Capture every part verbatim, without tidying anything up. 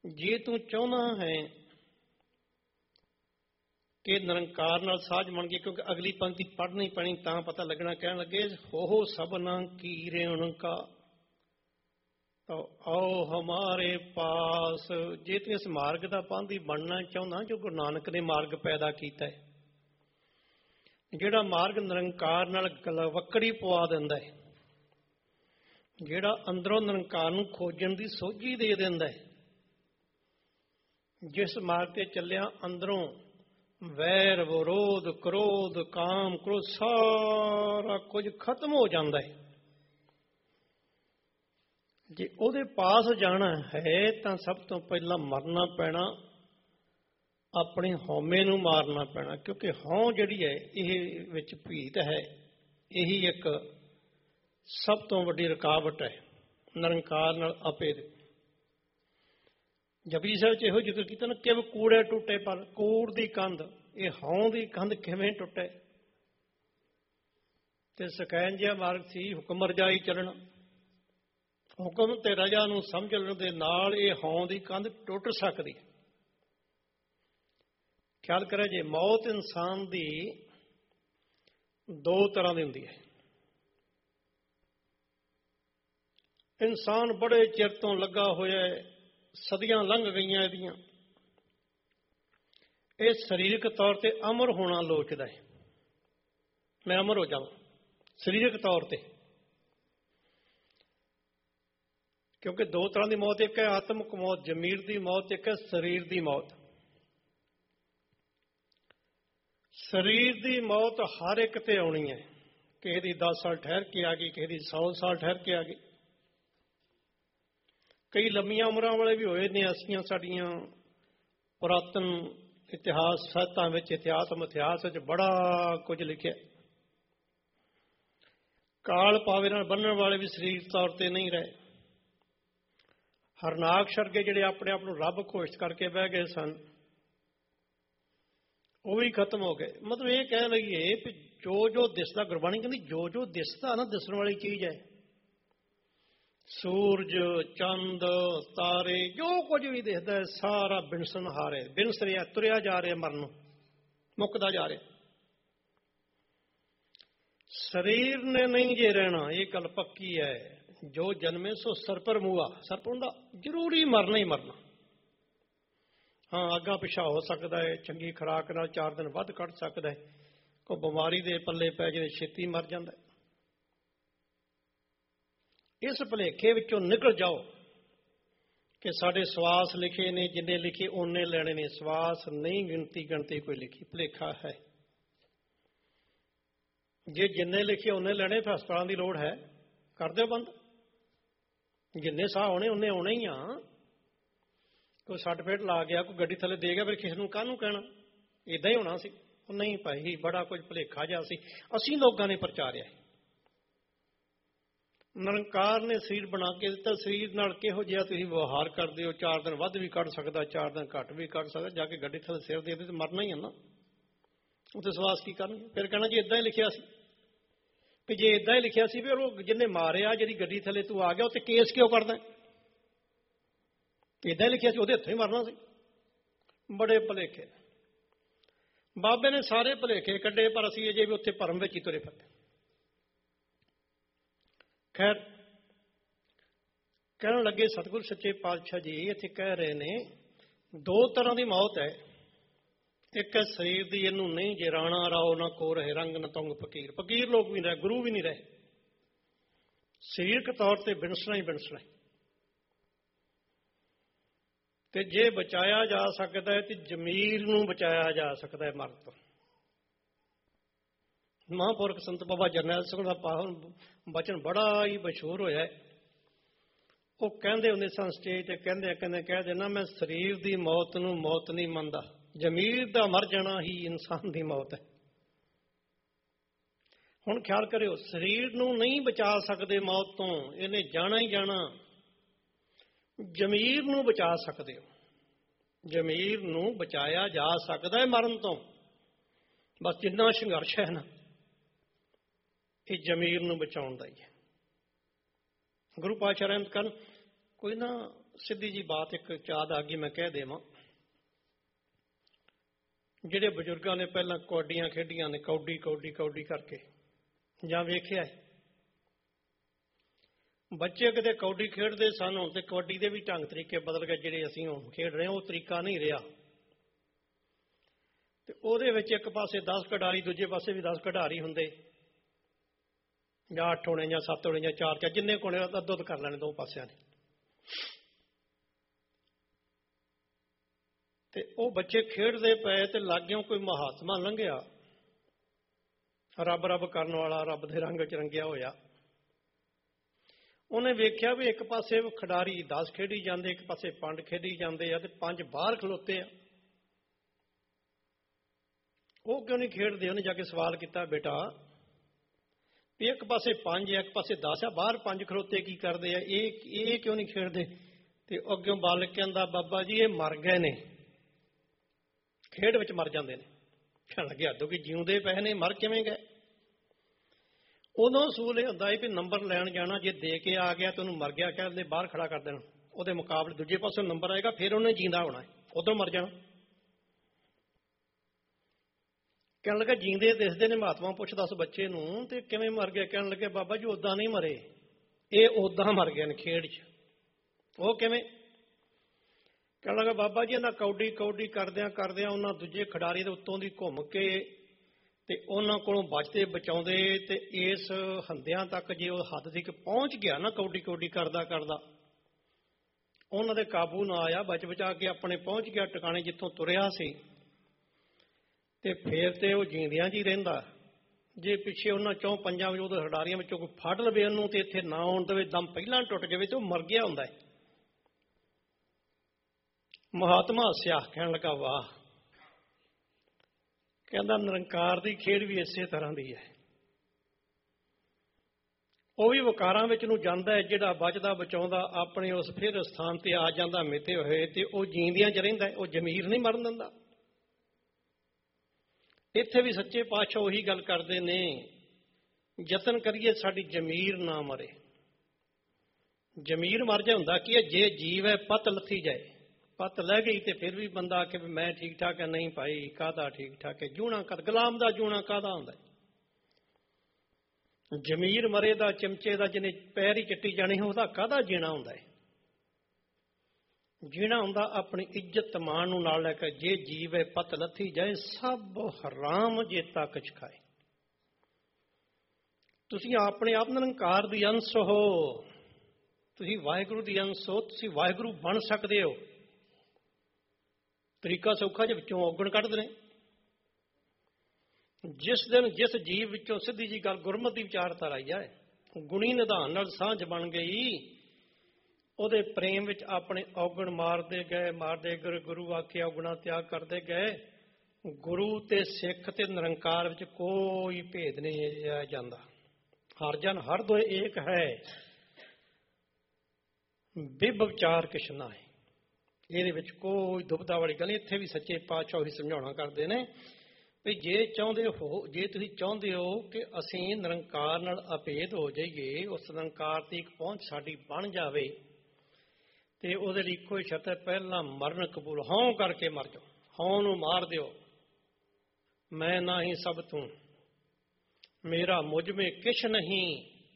ਜੇ ਤੂੰ ਚਾਹੁੰਦਾ ਹੈ ਕਿ ਨਿਰੰਕਾਰ ਨਾਲ ਸਾਝ ਬਣ ਗਈ, ਕਿਉਂਕਿ ਅਗਲੀ ਪੰਕਤੀ ਪੜ੍ਹਨੀ ਪੈਣੀ ਤਾਂ ਪਤਾ ਲੱਗਣਾ। ਕਹਿਣ ਲੱਗੇ ਹੋ ਸਭਨਾ ਕੀ ਰੇਣ ਕਾ ਤਾਂ ਆਓ ਹਮਾਰੇ ਪਾਸ। ਜੇ ਤੂੰ ਇਸ ਮਾਰਗ ਦਾ ਪਾਂਧੀ ਬਣਨਾ ਚਾਹੁੰਦਾ ਜੋ ਗੁਰੂ ਨਾਨਕ ਨੇ ਮਾਰਗ ਪੈਦਾ ਕੀਤਾ ਹੈ, ਜਿਹੜਾ ਮਾਰਗ ਨਿਰੰਕਾਰ ਨਾਲ ਗਲਵੱਕੜੀ ਪਵਾ ਦਿੰਦਾ ਹੈ, ਜਿਹੜਾ ਅੰਦਰੋਂ ਨਿਰੰਕਾਰ ਨੂੰ ਖੋਜਣ ਦੀ ਸੋਝੀ ਦੇ ਦਿੰਦਾ ਹੈ, ਜਿਸ ਮਾਰਗ ਤੇ ਚੱਲਿਆ ਅੰਦਰੋਂ ਵੈਰ ਵਿਰੋਧ ਕ੍ਰੋਧ ਕਾਮ ਕ੍ਰੋਧ ਸਾਰਾ ਕੁਝ ਖਤਮ ਹੋ ਜਾਂਦਾ ਹੈ। ਜੇ ਉਹਦੇ ਪਾਸ ਜਾਣਾ ਹੈ ਤਾਂ ਸਭ ਤੋਂ ਪਹਿਲਾਂ ਮਰਨਾ ਪੈਣਾ, ਆਪਣੇ ਹਉਮੈ ਨੂੰ ਮਾਰਨਾ ਪੈਣਾ। ਕਿਉਂਕਿ ਹਉ ਜਿਹੜੀ ਹੈ ਇਹ ਵਿੱਚ ਭੀਤ ਹੈ, ਇਹੀ ਇੱਕ ਸਭ ਤੋਂ ਵੱਡੀ ਰੁਕਾਵਟ ਹੈ ਨਿਰੰਕਾਰ ਨਾਲ ਆਪੇ ਦੇ। ਜਪਜੀ ਸਾਹਿਬ 'ਚ ਇਹੋ ਜ਼ਿਕਰ ਕੀਤਾ ਨਾ, ਕਿਵ ਕੂੜੇ ਟੁੱਟੇ ਪਰ ਕੂੜ ਦੀ ਕੰਧ, ਇਹ ਹਉ ਦੀ ਕੰਧ ਕਿਵੇਂ ਟੁੱਟੇ। ਤੇ ਸਕੈਨ ਜਿਹਾ ਮਾਰਗ ਸੀ ਹੁਕਮ ਰਜਾਈ ਚੱਲਣਾ, ਹੁਕਮ ਤੇ ਰਜਾ ਨੂੰ ਸਮਝਣ ਦੇ ਨਾਲ ਇਹ ਹਉ ਦੀ ਕੰਧ ਟੁੱਟ ਸਕਦੀ। ਖਿਆਲ ਕਰਿਆ ਜੇ ਮੌਤ ਇਨਸਾਨ ਦੀ ਦੋ ਤਰ੍ਹਾਂ ਦੀ ਹੁੰਦੀ ਹੈ। ਇਨਸਾਨ ਬੜੇ ਚਿਰ ਤੋਂ ਲੱਗਾ ਹੋਇਆ, ਸਦੀਆਂ ਲੰਘ ਗਈਆਂ ਇਹਦੀਆਂ, ਇਹ ਸਰੀਰਕ ਤੌਰ ਤੇ ਅਮਰ ਹੋਣਾ ਲੋਚਦਾ ਹੈ। ਮੈਂ ਅਮਰ ਹੋ ਜਾਵਾਂ ਸਰੀਰਕ ਤੌਰ ਤੇ, ਕਿਉਂਕਿ ਦੋ ਤਰ੍ਹਾਂ ਦੀ ਮੌਤ, ਇੱਕ ਹੈ ਆਤਮਿਕ ਮੌਤ ਜ਼ਮੀਰ ਦੀ ਮੌਤ, ਇੱਕ ਹੈ ਸਰੀਰ ਦੀ ਮੌਤ। ਸਰੀਰ ਦੀ ਮੌਤ ਹਰ ਇੱਕ ਤੇ ਆਉਣੀ ਹੈ, ਕਿਸੇ ਦੀ ਦਸ ਸਾਲ ਠਹਿਰ ਕੇ ਆ ਗਈ, ਕਿਸੇ ਦੀ ਸੌ ਸਾਲ ਠਹਿਰ ਕੇ ਆ ਗਈ। ਕਈ ਲੰਮੀਆਂ ਉਮਰਾਂ ਵਾਲੇ ਵੀ ਹੋਏ ਨੇ। ਅਸੀਂ ਸਾਡੀਆਂ ਪੁਰਾਤਨ ਇਤਿਹਾਸ ਸਾਹਿਤਾਂ ਵਿੱਚ, ਇਤਿਹਾਸ ਮਿਥਿਹਾਸ ਵਿੱਚ ਬੜਾ ਕੁਝ ਲਿਖਿਆ। ਕਾਲ ਪਾਵੇ ਨਾਲ ਬੰਨਣ ਵਾਲੇ ਵੀ ਸਰੀਰ ਤੌਰ ਤੇ ਨਹੀਂ ਰਹੇ। ਹਰਨਾਕਸ਼ ਵਰਗੇ ਜਿਹੜੇ ਆਪਣੇ ਆਪ ਨੂੰ ਰੱਬ ਘੋਸ਼ਿਤ ਕਰਕੇ ਬਹਿ ਗਏ ਸਨ, ਉਹ ਵੀ ਖਤਮ ਹੋ ਗਏ। ਮਤਲਬ ਇਹ ਕਹਿ ਲਈਏ ਵੀ ਜੋ ਜੋ ਦਿਸਦਾ, ਗੁਰਬਾਣੀ ਕਹਿੰਦੀ ਜੋ ਜੋ ਦਿਸਦਾ ਨਾ ਦਿਸਣ ਵਾਲੀ ਚੀਜ਼ ਹੈ, ਸੂਰਜ ਚੰਦ ਤਾਰੇ ਜੋ ਕੁਝ ਵੀ ਦਿਸਦਾ ਸਾਰਾ ਬਿਨਸਣ ਹਾਰੇ, ਬਿਨਸ ਰਿਹਾ, ਤੁਰਿਆ ਜਾ ਰਿਹਾ, ਮਰਨ ਨੂੰ ਮੁੱਕਦਾ ਜਾ ਰਿਹਾ। ਸਰੀਰ ਨੇ ਨਹੀਂ ਜੇ ਰਹਿਣਾ, ਇਹ ਗੱਲ ਪੱਕੀ ਹੈ। ਜੋ ਜਨਮੇ ਸੋ ਸਰਪਰ ਮੂਆ, ਸਰਪਰ ਦਾ ਜ਼ਰੂਰੀ ਮਰਨਾ ਹੀ ਮਰਨਾ। ਹਾਂ ਅੱਗਾ ਪਿਛਾ ਹੋ ਸਕਦਾ ਹੈ, ਚੰਗੀ ਖੁਰਾਕ ਨਾਲ ਚਾਰ ਦਿਨ ਵੱਧ ਕੱਢ ਸਕਦਾ ਹੈ, ਕੋਈ ਬਿਮਾਰੀ ਦੇ ਪੱਲੇ ਪੈ ਜਾਵੇ ਛੇਤੀ ਮਰ ਜਾਂਦਾ। ਇਸ ਭੁਲੇਖੇ ਵਿੱਚੋਂ ਨਿਕਲ ਜਾਓ ਕਿ ਸਾਡੇ ਸਵਾਸ ਲਿਖੇ ਨੇ, ਜਿੰਨੇ ਲਿਖੇ ਓਨੇ ਲੈਣੇ ਨੇ। ਸਵਾਸ ਨਹੀਂ ਗਿਣਤੀ ਗਿਣਤੀ ਕੋਈ ਲਿਖੀ, ਭੁਲੇਖਾ ਹੈ। ਜੇ ਜਿੰਨੇ ਲਿਖੇ ਓਨੇ ਲੈਣੇ ਫਿਰ ਹਸਪਤਾਲਾਂ ਦੀ ਲੋੜ ਹੈ, ਕਰ ਦਿਓ ਬੰਦ। ਜਿੰਨੇ ਸਾਹ ਆਉਣੇ ਉਹਨੇ ਆਉਣੇ ਹੀ ਆ। ਕੋਈ ਸੱਟ ਫੇਟ ਲਾ ਗਿਆ, ਕੋਈ ਗੱਡੀ ਥੱਲੇ ਦੇ ਗਿਆ, ਫਿਰ ਕਿਸੇ ਨੂੰ ਕਾਹਨੂੰ ਕਹਿਣਾ, ਇੱਦਾਂ ਹੀ ਹੋਣਾ ਸੀ। ਉਹ ਨਹੀਂ ਭਾਈ, ਬੜਾ ਕੁਝ ਭੁਲੇਖਾ ਜਿਹਾ ਸੀ, ਅਸੀਂ ਲੋਕਾਂ ਨੇ ਪ੍ਰਚਾਰਿਆ। ਨਿਰੰਕਾਰ ਨੇ ਸਰੀਰ ਬਣਾ ਕੇ ਦਿੱਤਾ, ਸਰੀਰ ਨਾਲ ਕਿਹੋ ਜਿਹਾ ਤੁਸੀਂ ਵਿਵਹਾਰ ਕਰਦੇ ਹੋ। ਚਾਰ ਦਿਨ ਵੱਧ ਵੀ ਕੱਢ ਸਕਦਾ, ਚਾਰ ਦਿਨ ਘੱਟ ਵੀ ਕੱਢ ਸਕਦਾ। ਜਾ ਕੇ ਗੱਡੀ ਥੱਲੇ ਸਿਰ ਦੇ ਦੇ ਤੇ ਮਰਨਾ ਹੀ ਹੈ ਨਾ, ਉੱਥੇ ਸਵਾਸ ਕੀ ਕਰਨਗੇ। ਫਿਰ ਕਹਿਣਾ ਜੀ ਇੱਦਾਂ ਹੀ ਲਿਖਿਆ ਸੀ, ਕਿ ਜੇ ਇੱਦਾਂ ਹੀ ਲਿਖਿਆ ਸੀ ਵੀ ਉਹ ਜਿਹਨੇ ਮਾਰਿਆ, ਜਿਹੜੀ ਗੱਡੀ ਥੱਲੇ ਤੂੰ ਆ ਗਿਆ, ਉੱਥੇ ਕੇਸ ਕਿਉਂ ਕਰਦਾ। ਇੱਦਾਂ ਹੀ ਲਿਖਿਆ ਸੀ, ਉਹਦੇ ਹੱਥੋਂ ਹੀ ਮਰਨਾ ਸੀ। ਬੜੇ ਭੁਲੇਖੇ ਬਾਬੇ ਨੇ ਸਾਰੇ ਭੁਲੇਖੇ ਕੱਢੇ, ਪਰ ਅਸੀਂ ਅਜੇ ਵੀ ਉੱਥੇ ਭਰਮ ਵਿੱਚ ਹੀ ਤੁਰੇ ਫਿਰਦੇ। ਖੈਰ ਕਹਿਣ ਲੱਗੇ ਸਤਿਗੁਰ ਸੱਚੇ ਪਾਤਸ਼ਾਹ ਜੀ ਇੱਥੇ ਕਹਿ ਰਹੇ ਨੇ ਦੋ ਤਰ੍ਹਾਂ ਦੀ ਮੌਤ ਹੈ। ਇੱਕ ਹੈ ਸਰੀਰ ਦੀ, ਇਹਨੂੰ ਨਹੀਂ ਜੇ ਰਾਣਾ ਰਾਓ ਨਾ ਕੋ ਰਹੇ ਰੰਗ ਨਾ ਤੁੰਗ ਫਕੀਰ। ਫਕੀਰ ਲੋਕ ਵੀ ਨਹੀਂ ਰਹੇ, ਗੁਰੂ ਵੀ ਨਹੀਂ ਰਹੇ, ਸਰੀਰਕ ਤੌਰ ਤੇ ਬਿਨਸਣਾ ਹੀ ਬਿਨਸਣਾ। ਤੇ ਜੇ ਬਚਾਇਆ ਜਾ ਸਕਦਾ ਹੈ ਤੇ ਜ਼ਮੀਰ ਨੂੰ ਬਚਾਇਆ ਜਾ ਸਕਦਾ ਹੈ ਮਰਨ ਤੋਂ। ਮਹਾਂਪੁਰਖ ਸੰਤ ਬਾਬਾ ਜਰਨੈਲ ਸਿੰਘ ਦਾ ਪਾਵਨ ਬਚਨ ਬੜਾ ਹੀ ਮਸ਼ਹੂਰ ਹੋਇਆ। ਉਹ ਕਹਿੰਦੇ ਹੁੰਦੇ ਸਨ ਸਟੇਜ ਤੇ, ਕਹਿੰਦੇ ਕਹਿੰਦੇ ਕਹਿ ਦੇਣਾ, ਮੈਂ ਸਰੀਰ ਦੀ ਮੌਤ ਨੂੰ ਮੌਤ ਨਹੀਂ ਮੰਨਦਾ, ਜ਼ਮੀਰ ਦਾ ਮਰ ਜਾਣਾ ਹੀ ਇਨਸਾਨ ਦੀ ਮੌਤ ਹੈ। ਹੁਣ ਖਿਆਲ ਕਰਿਓ, ਸਰੀਰ ਨੂੰ ਨਹੀਂ ਬਚਾ ਸਕਦੇ ਮੌਤ ਤੋਂ, ਇਹਨੇ ਜਾਣਾ ਹੀ ਜਾਣਾ। ਜ਼ਮੀਰ ਨੂੰ ਬਚਾ ਸਕਦੇ ਹੋ, ਜ਼ਮੀਰ ਨੂੰ ਬਚਾਇਆ ਜਾ ਸਕਦਾ ਹੈ ਮਰਨ ਤੋਂ। ਬਸ ਜਿੰਨਾ ਸੰਘਰਸ਼ ਹੈ ਨਾ, ਇਹ ਜ਼ਮੀਰ ਨੂੰ ਬਚਾਉਣ ਦਾ ਹੀ ਹੈ। ਗੁਰੂ ਪਾਤਸ਼ਾਹ ਰਹਿਮਤ ਕਰਨ, ਕੋਈ ਨਾ ਸਿੱਧੀ ਜੀ ਬਾਤ ਇੱਕ ਯਾਦ ਆ ਗਈ, ਮੈਂ ਕਹਿ ਦੇਵਾਂ। ਜਿਹੜੇ ਬਜ਼ੁਰਗਾਂ ਨੇ ਪਹਿਲਾਂ ਕੌਡੀਆਂ ਖੇਡੀਆਂ ਨੇ, ਕੌਡੀ ਕੌਡੀ ਕੌਡੀ ਕਰਕੇ, ਜਾਂ ਵੇਖਿਆ ਬੱਚੇ ਕਿਤੇ ਕੌਡੀ ਖੇਡਦੇ ਸਨ, ਹੁਣ ਤੇ ਕਬੱਡੀ ਦੇ ਵੀ ਢੰਗ ਤਰੀਕੇ ਬਦਲ ਗਏ। ਜਿਹੜੇ ਅਸੀਂ ਹੁਣ ਖੇਡ ਰਹੇ ਉਹ ਤਰੀਕਾ ਨਹੀਂ ਰਿਹਾ। ਤੇ ਉਹਦੇ ਵਿੱਚ ਇੱਕ ਪਾਸੇ ਦਸ ਖਿਡਾਰੀ, ਦੂਜੇ ਪਾਸੇ ਵੀ ਦਸ ਖਿਡਾਰੀ ਹੁੰਦੇ, ਜਾਂ ਅੱਠ ਹੋਣੇ ਜਾਂ ਸੱਤ ਹੋਣੇ ਜਾਂ ਚਾਰ ਚਾਰ, ਜਿੰਨੇ ਕੋਣੇ ਅੱਧ ਅੱਧ ਕਰ ਲੈਣੇ ਦੋ ਪਾਸਿਆਂ ਨੇ। ਤੇ ਉਹ ਬੱਚੇ ਖੇਡਦੇ ਪਏ ਤੇ ਲਾਗਿਓਂ ਕੋਈ ਮਹਾਤਮਾ ਲੰਘਿਆ, ਰੱਬ ਰੱਬ ਕਰਨ ਵਾਲਾ, ਰੱਬ ਦੇ ਰੰਗ ਚ ਰੰਗਿਆ ਹੋਇਆ। ਉਹਨੇ ਵੇਖਿਆ ਵੀ ਇੱਕ ਪਾਸੇ ਖਿਡਾਰੀ ਦਸ ਖੇਡੀ ਜਾਂਦੇ, ਇੱਕ ਪਾਸੇ ਪੰਜ ਖੇਡੀ ਜਾਂਦੇ ਆ, ਤੇ ਪੰਜ ਬਾਹਰ ਖਲੋਤੇ ਆ। ਉਹ ਕਿਉਂ ਨਹੀਂ ਖੇਡਦੇ? ਉਹਨੇ ਜਾ ਕੇ ਸਵਾਲ ਕੀਤਾ, ਬੇਟਾ ਵੀ ਇੱਕ ਪਾਸੇ ਪੰਜ ਆ, ਇੱਕ ਪਾਸੇ ਦਸ ਆ, ਬਾਹਰ ਪੰਜ ਖਲੋਤੇ ਕੀ ਕਰਦੇ ਆ? ਇਹ ਇਹ ਕਿਉਂ ਨਹੀਂ ਖੇਡਦੇ? ਤੇ ਅੱਗੋਂ ਬਾਲਕ ਕਹਿੰਦਾ, ਬਾਬਾ ਜੀ ਇਹ ਮਰ ਗਏ ਨੇ, ਖੇਡ ਵਿੱਚ ਮਰ ਜਾਂਦੇ ਨੇ। ਕਹਿਣ ਲੱਗਿਆ, ਹੱਦੋਂ ਕਿ ਜਿਉਂਦੇ ਪਏ ਨੇ, ਮਰ ਕਿਵੇਂ ਗਏ? ਉਦੋਂ ਅਸੂਲ ਇਹ ਹੁੰਦਾ ਹੈ ਵੀ ਨੰਬਰ ਲੈਣ ਜਾਣਾ, ਜੇ ਦੇ ਕੇ ਆ ਗਿਆ ਤੇ ਉਹਨੂੰ ਮਰ ਗਿਆ ਕਹਿੰਦੇ ਬਾਹਰ ਖੜਾ ਕਰ ਦੇਣਾ, ਉਹਦੇ ਮੁਕਾਬਲੇ ਦੂਜੇ ਪਾਸੇ ਨੰਬਰ ਆਏਗਾ, ਫਿਰ ਉਹਨੇ ਜਿੰਦਾ ਹੋਣਾ, ਉਦੋਂ ਮਰ ਜਾਣਾ। ਕਹਿਣ ਲੱਗਾ, ਜੀਂਦੇ ਦਿਸਦੇ ਨੇ। ਮਹਾਤਮਾ ਪੁੱਛਦਾ ਉਸ ਬੱਚੇ ਨੂੰ, ਤੇ ਕਿਵੇਂ ਮਰ ਗਏ? ਕਹਿਣ ਲੱਗੇ, ਬਾਬਾ ਜੀ ਉਦਾਂ ਨਹੀਂ ਮਰੇ, ਇਹ ਉਦਾਂ ਮਰ ਗਏ ਨੇ ਖੇਡ 'ਚ। ਉਹ ਕਿਵੇਂ? ਕਹਿਣ ਲੱਗਾ, ਬਾਬਾ ਜੀ ਇਹਨਾਂ ਕੌਡੀ ਕੌਡੀ ਕਰਦਿਆਂ ਕਰਦਿਆਂ ਉਹਨਾਂ ਦੂਜੇ ਖਿਡਾਰੀ ਦੇ ਉੱਤੋਂ ਦੀ ਘੁੰਮ ਕੇ ਤੇ ਉਹਨਾਂ ਕੋਲੋਂ ਬਚਦੇ ਬਚਾਉਂਦੇ ਤੇ ਇਸ ਹੰਦਿਆਂ ਤੱਕ ਜੇ ਉਹ ਹੱਦ ਤੱਕ ਪਹੁੰਚ ਗਿਆ ਨਾ, ਕੌਡੀ ਕੌਡੀ ਕਰਦਾ ਕਰਦਾ, ਉਹਨਾਂ ਦੇ ਕਾਬੂ ਨਾ ਆਇਆ, ਬਚ ਬਚਾ ਕੇ ਆਪਣੇ ਪਹੁੰਚ ਗਿਆ ਟਿਕਾਣੇ ਜਿੱਥੋਂ ਤੁਰਿਆ ਸੀ। ਤੇ ਫੇਰ ਤੇ ਉਹ ਜੀਂਦਿਆਂ 'ਚ ਹੀ ਰਹਿੰਦਾ। ਜੇ ਪਿੱਛੇ ਉਹਨਾਂ ਚੋਂ ਪੰਜਾਂ ਵਿੱਚ ਉਹਦੇ ਖਿਡਾਰੀਆਂ ਵਿੱਚੋਂ ਕੋਈ ਫੜ ਲਵੇ ਉਹਨੂੰ ਤੇ ਇੱਥੇ ਨਾ ਆਉਣ ਦੇਵੇ, ਦਮ ਪਹਿਲਾਂ ਟੁੱਟ ਜਾਵੇ, ਤੇ ਉਹ ਮਰ ਗਿਆ ਹੁੰਦਾ ਹੈ। ਮਹਾਤਮਾ ਹੱਸਿਆ, ਕਹਿਣ ਲੱਗਾ, ਵਾਹ। ਕਹਿੰਦਾ, ਨਿਰੰਕਾਰ ਦੀ ਖੇਡ ਵੀ ਇਸੇ ਤਰ੍ਹਾਂ ਦੀ ਹੈ। ਉਹ ਵੀ ਵਕਾਰਾਂ ਵਿੱਚ ਨੂੰ ਜਾਂਦਾ ਹੈ, ਜਿਹੜਾ ਬਚਦਾ ਬਚਾਉਂਦਾ ਆਪਣੇ ਉਸ ਫਿਰ ਸਥਾਨ ਤੇ ਆ ਜਾਂਦਾ ਮਿੱਥੇ ਹੋਏ, ਤੇ ਉਹ ਜੀਂਦਿਆਂ 'ਚ ਰਹਿੰਦਾ, ਉਹ ਜ਼ਮੀਰ ਨਹੀਂ ਮਰਨ ਦਿੰਦਾ। ਇੱਥੇ ਵੀ ਸੱਚੇ ਪਾਤਸ਼ਾਹ ਉਹੀ ਗੱਲ ਕਰਦੇ ਨੇ, ਯਤਨ ਕਰੀਏ ਸਾਡੀ ਜ਼ਮੀਰ ਨਾ ਮਰੇ। ਜ਼ਮੀਰ ਮਰ ਜਾ ਹੁੰਦਾ ਕੀ ਹੈ? ਜੇ ਜੀਵ ਹੈ ਪਤ ਲੱਥੀ ਜਾਏ, ਪਤ ਲੈ ਗਈ ਤੇ ਫਿਰ ਵੀ ਬੰਦਾ ਆਖੇ ਵੀ ਮੈਂ ਠੀਕ ਠਾਕ ਹੈ। ਨਹੀਂ ਭਾਈ, ਕਾਹਦਾ ਠੀਕ ਠਾਕ ਹੈ? ਜੂਣਾ ਕਦ ਗੁਲਾਮ ਦਾ ਜੂਣਾ ਕਾਹਦਾ ਹੁੰਦਾ? ਜ਼ਮੀਰ ਮਰੇ ਦਾ, ਚਮਚੇ ਦਾ ਜਿਹਨੇ ਪੈਰ ਹੀ ਚੱਟੀ ਜਾਣੀ ਉਹਦਾ ਕਾਹਦਾ ਜੀਣਾ ਹੁੰਦਾ ਹੈ? ਜੀਣਾ ਹੁੰਦਾ ਆਪਣੀ ਇੱਜ਼ਤ ਮਾਣ ਨੂੰ ਨਾਲ ਲੈ ਕੇ। ਜੇ ਜੀਵ ਹੈ ਪਤ ਲੱਥੀ ਜਾਏ, ਸਭ ਹਰਾਮ ਜੇ ਤੱਕ ਖਾਏ। ਤੁਸੀਂ ਆਪਣੇ ਆਪ ਨਿਰੰਕਾਰ ਦੀ ਅੰਸ਼ ਹੋ, ਤੁਸੀਂ ਵਾਹਿਗੁਰੂ ਦੀ ਅੰਸ਼ ਹੋ, ਤੁਸੀਂ ਵਾਹਿਗੁਰੂ ਬਣ ਸਕਦੇ ਹੋ। ਤਰੀਕਾ ਸੌਖਾ ਜਿਹਾ, ਵਿੱਚੋਂ ਔਗਣ ਕੱਢਦੇ ਨੇ। ਜਿਸ ਦਿਨ ਜਿਸ ਜੀਵ ਵਿੱਚੋਂ ਸਿੱਧੀ ਜੀ ਗੱਲ ਗੁਰਮਤਿ ਦੀ ਵਿਚਾਰਧਾਰਾ ਆਈ ਜਾਏ, ਗੁਣੀ ਨਿਧਾਨ ਨਾਲ ਸਾਂਝ ਬਣ ਗਈ, ਉਹਦੇ ਪ੍ਰੇਮ ਵਿੱਚ ਆਪਣੇ ਔਗਣ ਮਾਰਦੇ ਗਏ ਮਾਰਦੇ ਗਏ ਗੁਰੂ ਆਖਿਆ ਔਗਣਾ ਤਿਆਗ ਕਰਦੇ ਗਏ। ਗੁਰੂ ਤੇ ਸਿੱਖ ਤੇ ਨਿਰੰਕਾਰ ਵਿੱਚ ਕੋਈ ਭੇਦ ਨਹੀਂ ਜਾਂਦਾ। ਹਰ ਜਨ ਹਰ ਦੋਏ ਏਕ ਹੈ, ਬਿਬ ਵਿਚਾਰ ਕਿਛ ਨਾ ਹੈ। ਇਹਦੇ ਵਿੱਚ ਕੋਈ ਦੁਬਦਾ ਵਾਲੀ ਗੱਲ ਨਹੀਂ। ਇੱਥੇ ਵੀ ਸੱਚੇ ਪਾਤਸ਼ਾਹ ਉਹੀ ਸਮਝਾਉਣਾ ਕਰਦੇ ਨੇ ਵੀ ਜੇ ਚਾਹੁੰਦੇ ਹੋ, ਜੇ ਤੁਸੀਂ ਚਾਹੁੰਦੇ ਹੋ ਕਿ ਅਸੀਂ ਨਿਰੰਕਾਰ ਨਾਲ ਅਭੇਦ ਹੋ ਜਾਈਏ, ਉਸ ਨਿਰੰਕਾਰ ਦੀ ਇੱਕ ਪਹੁੰਚ ਸਾਡੀ ਬਣ ਜਾਵੇ, ਤੇ ਉਹਦੇ ਲਈ ਇੱਕੋ ਹੀ ਸ਼ਰਤ ਹੈ, ਪਹਿਲਾਂ ਮਰਨ ਕਬੂਲ। ਹਉ ਕਰਕੇ ਮਰ ਜਾਓ, ਹਉ ਨੂੰ ਮਾਰ ਦਿਓ। ਮੈਂ ਨਾ ਹੀ ਸਭ ਤੂੰ, ਮੇਰਾ ਮੁਝ ਮੇਂ ਕਿਛ ਨਹੀਂ,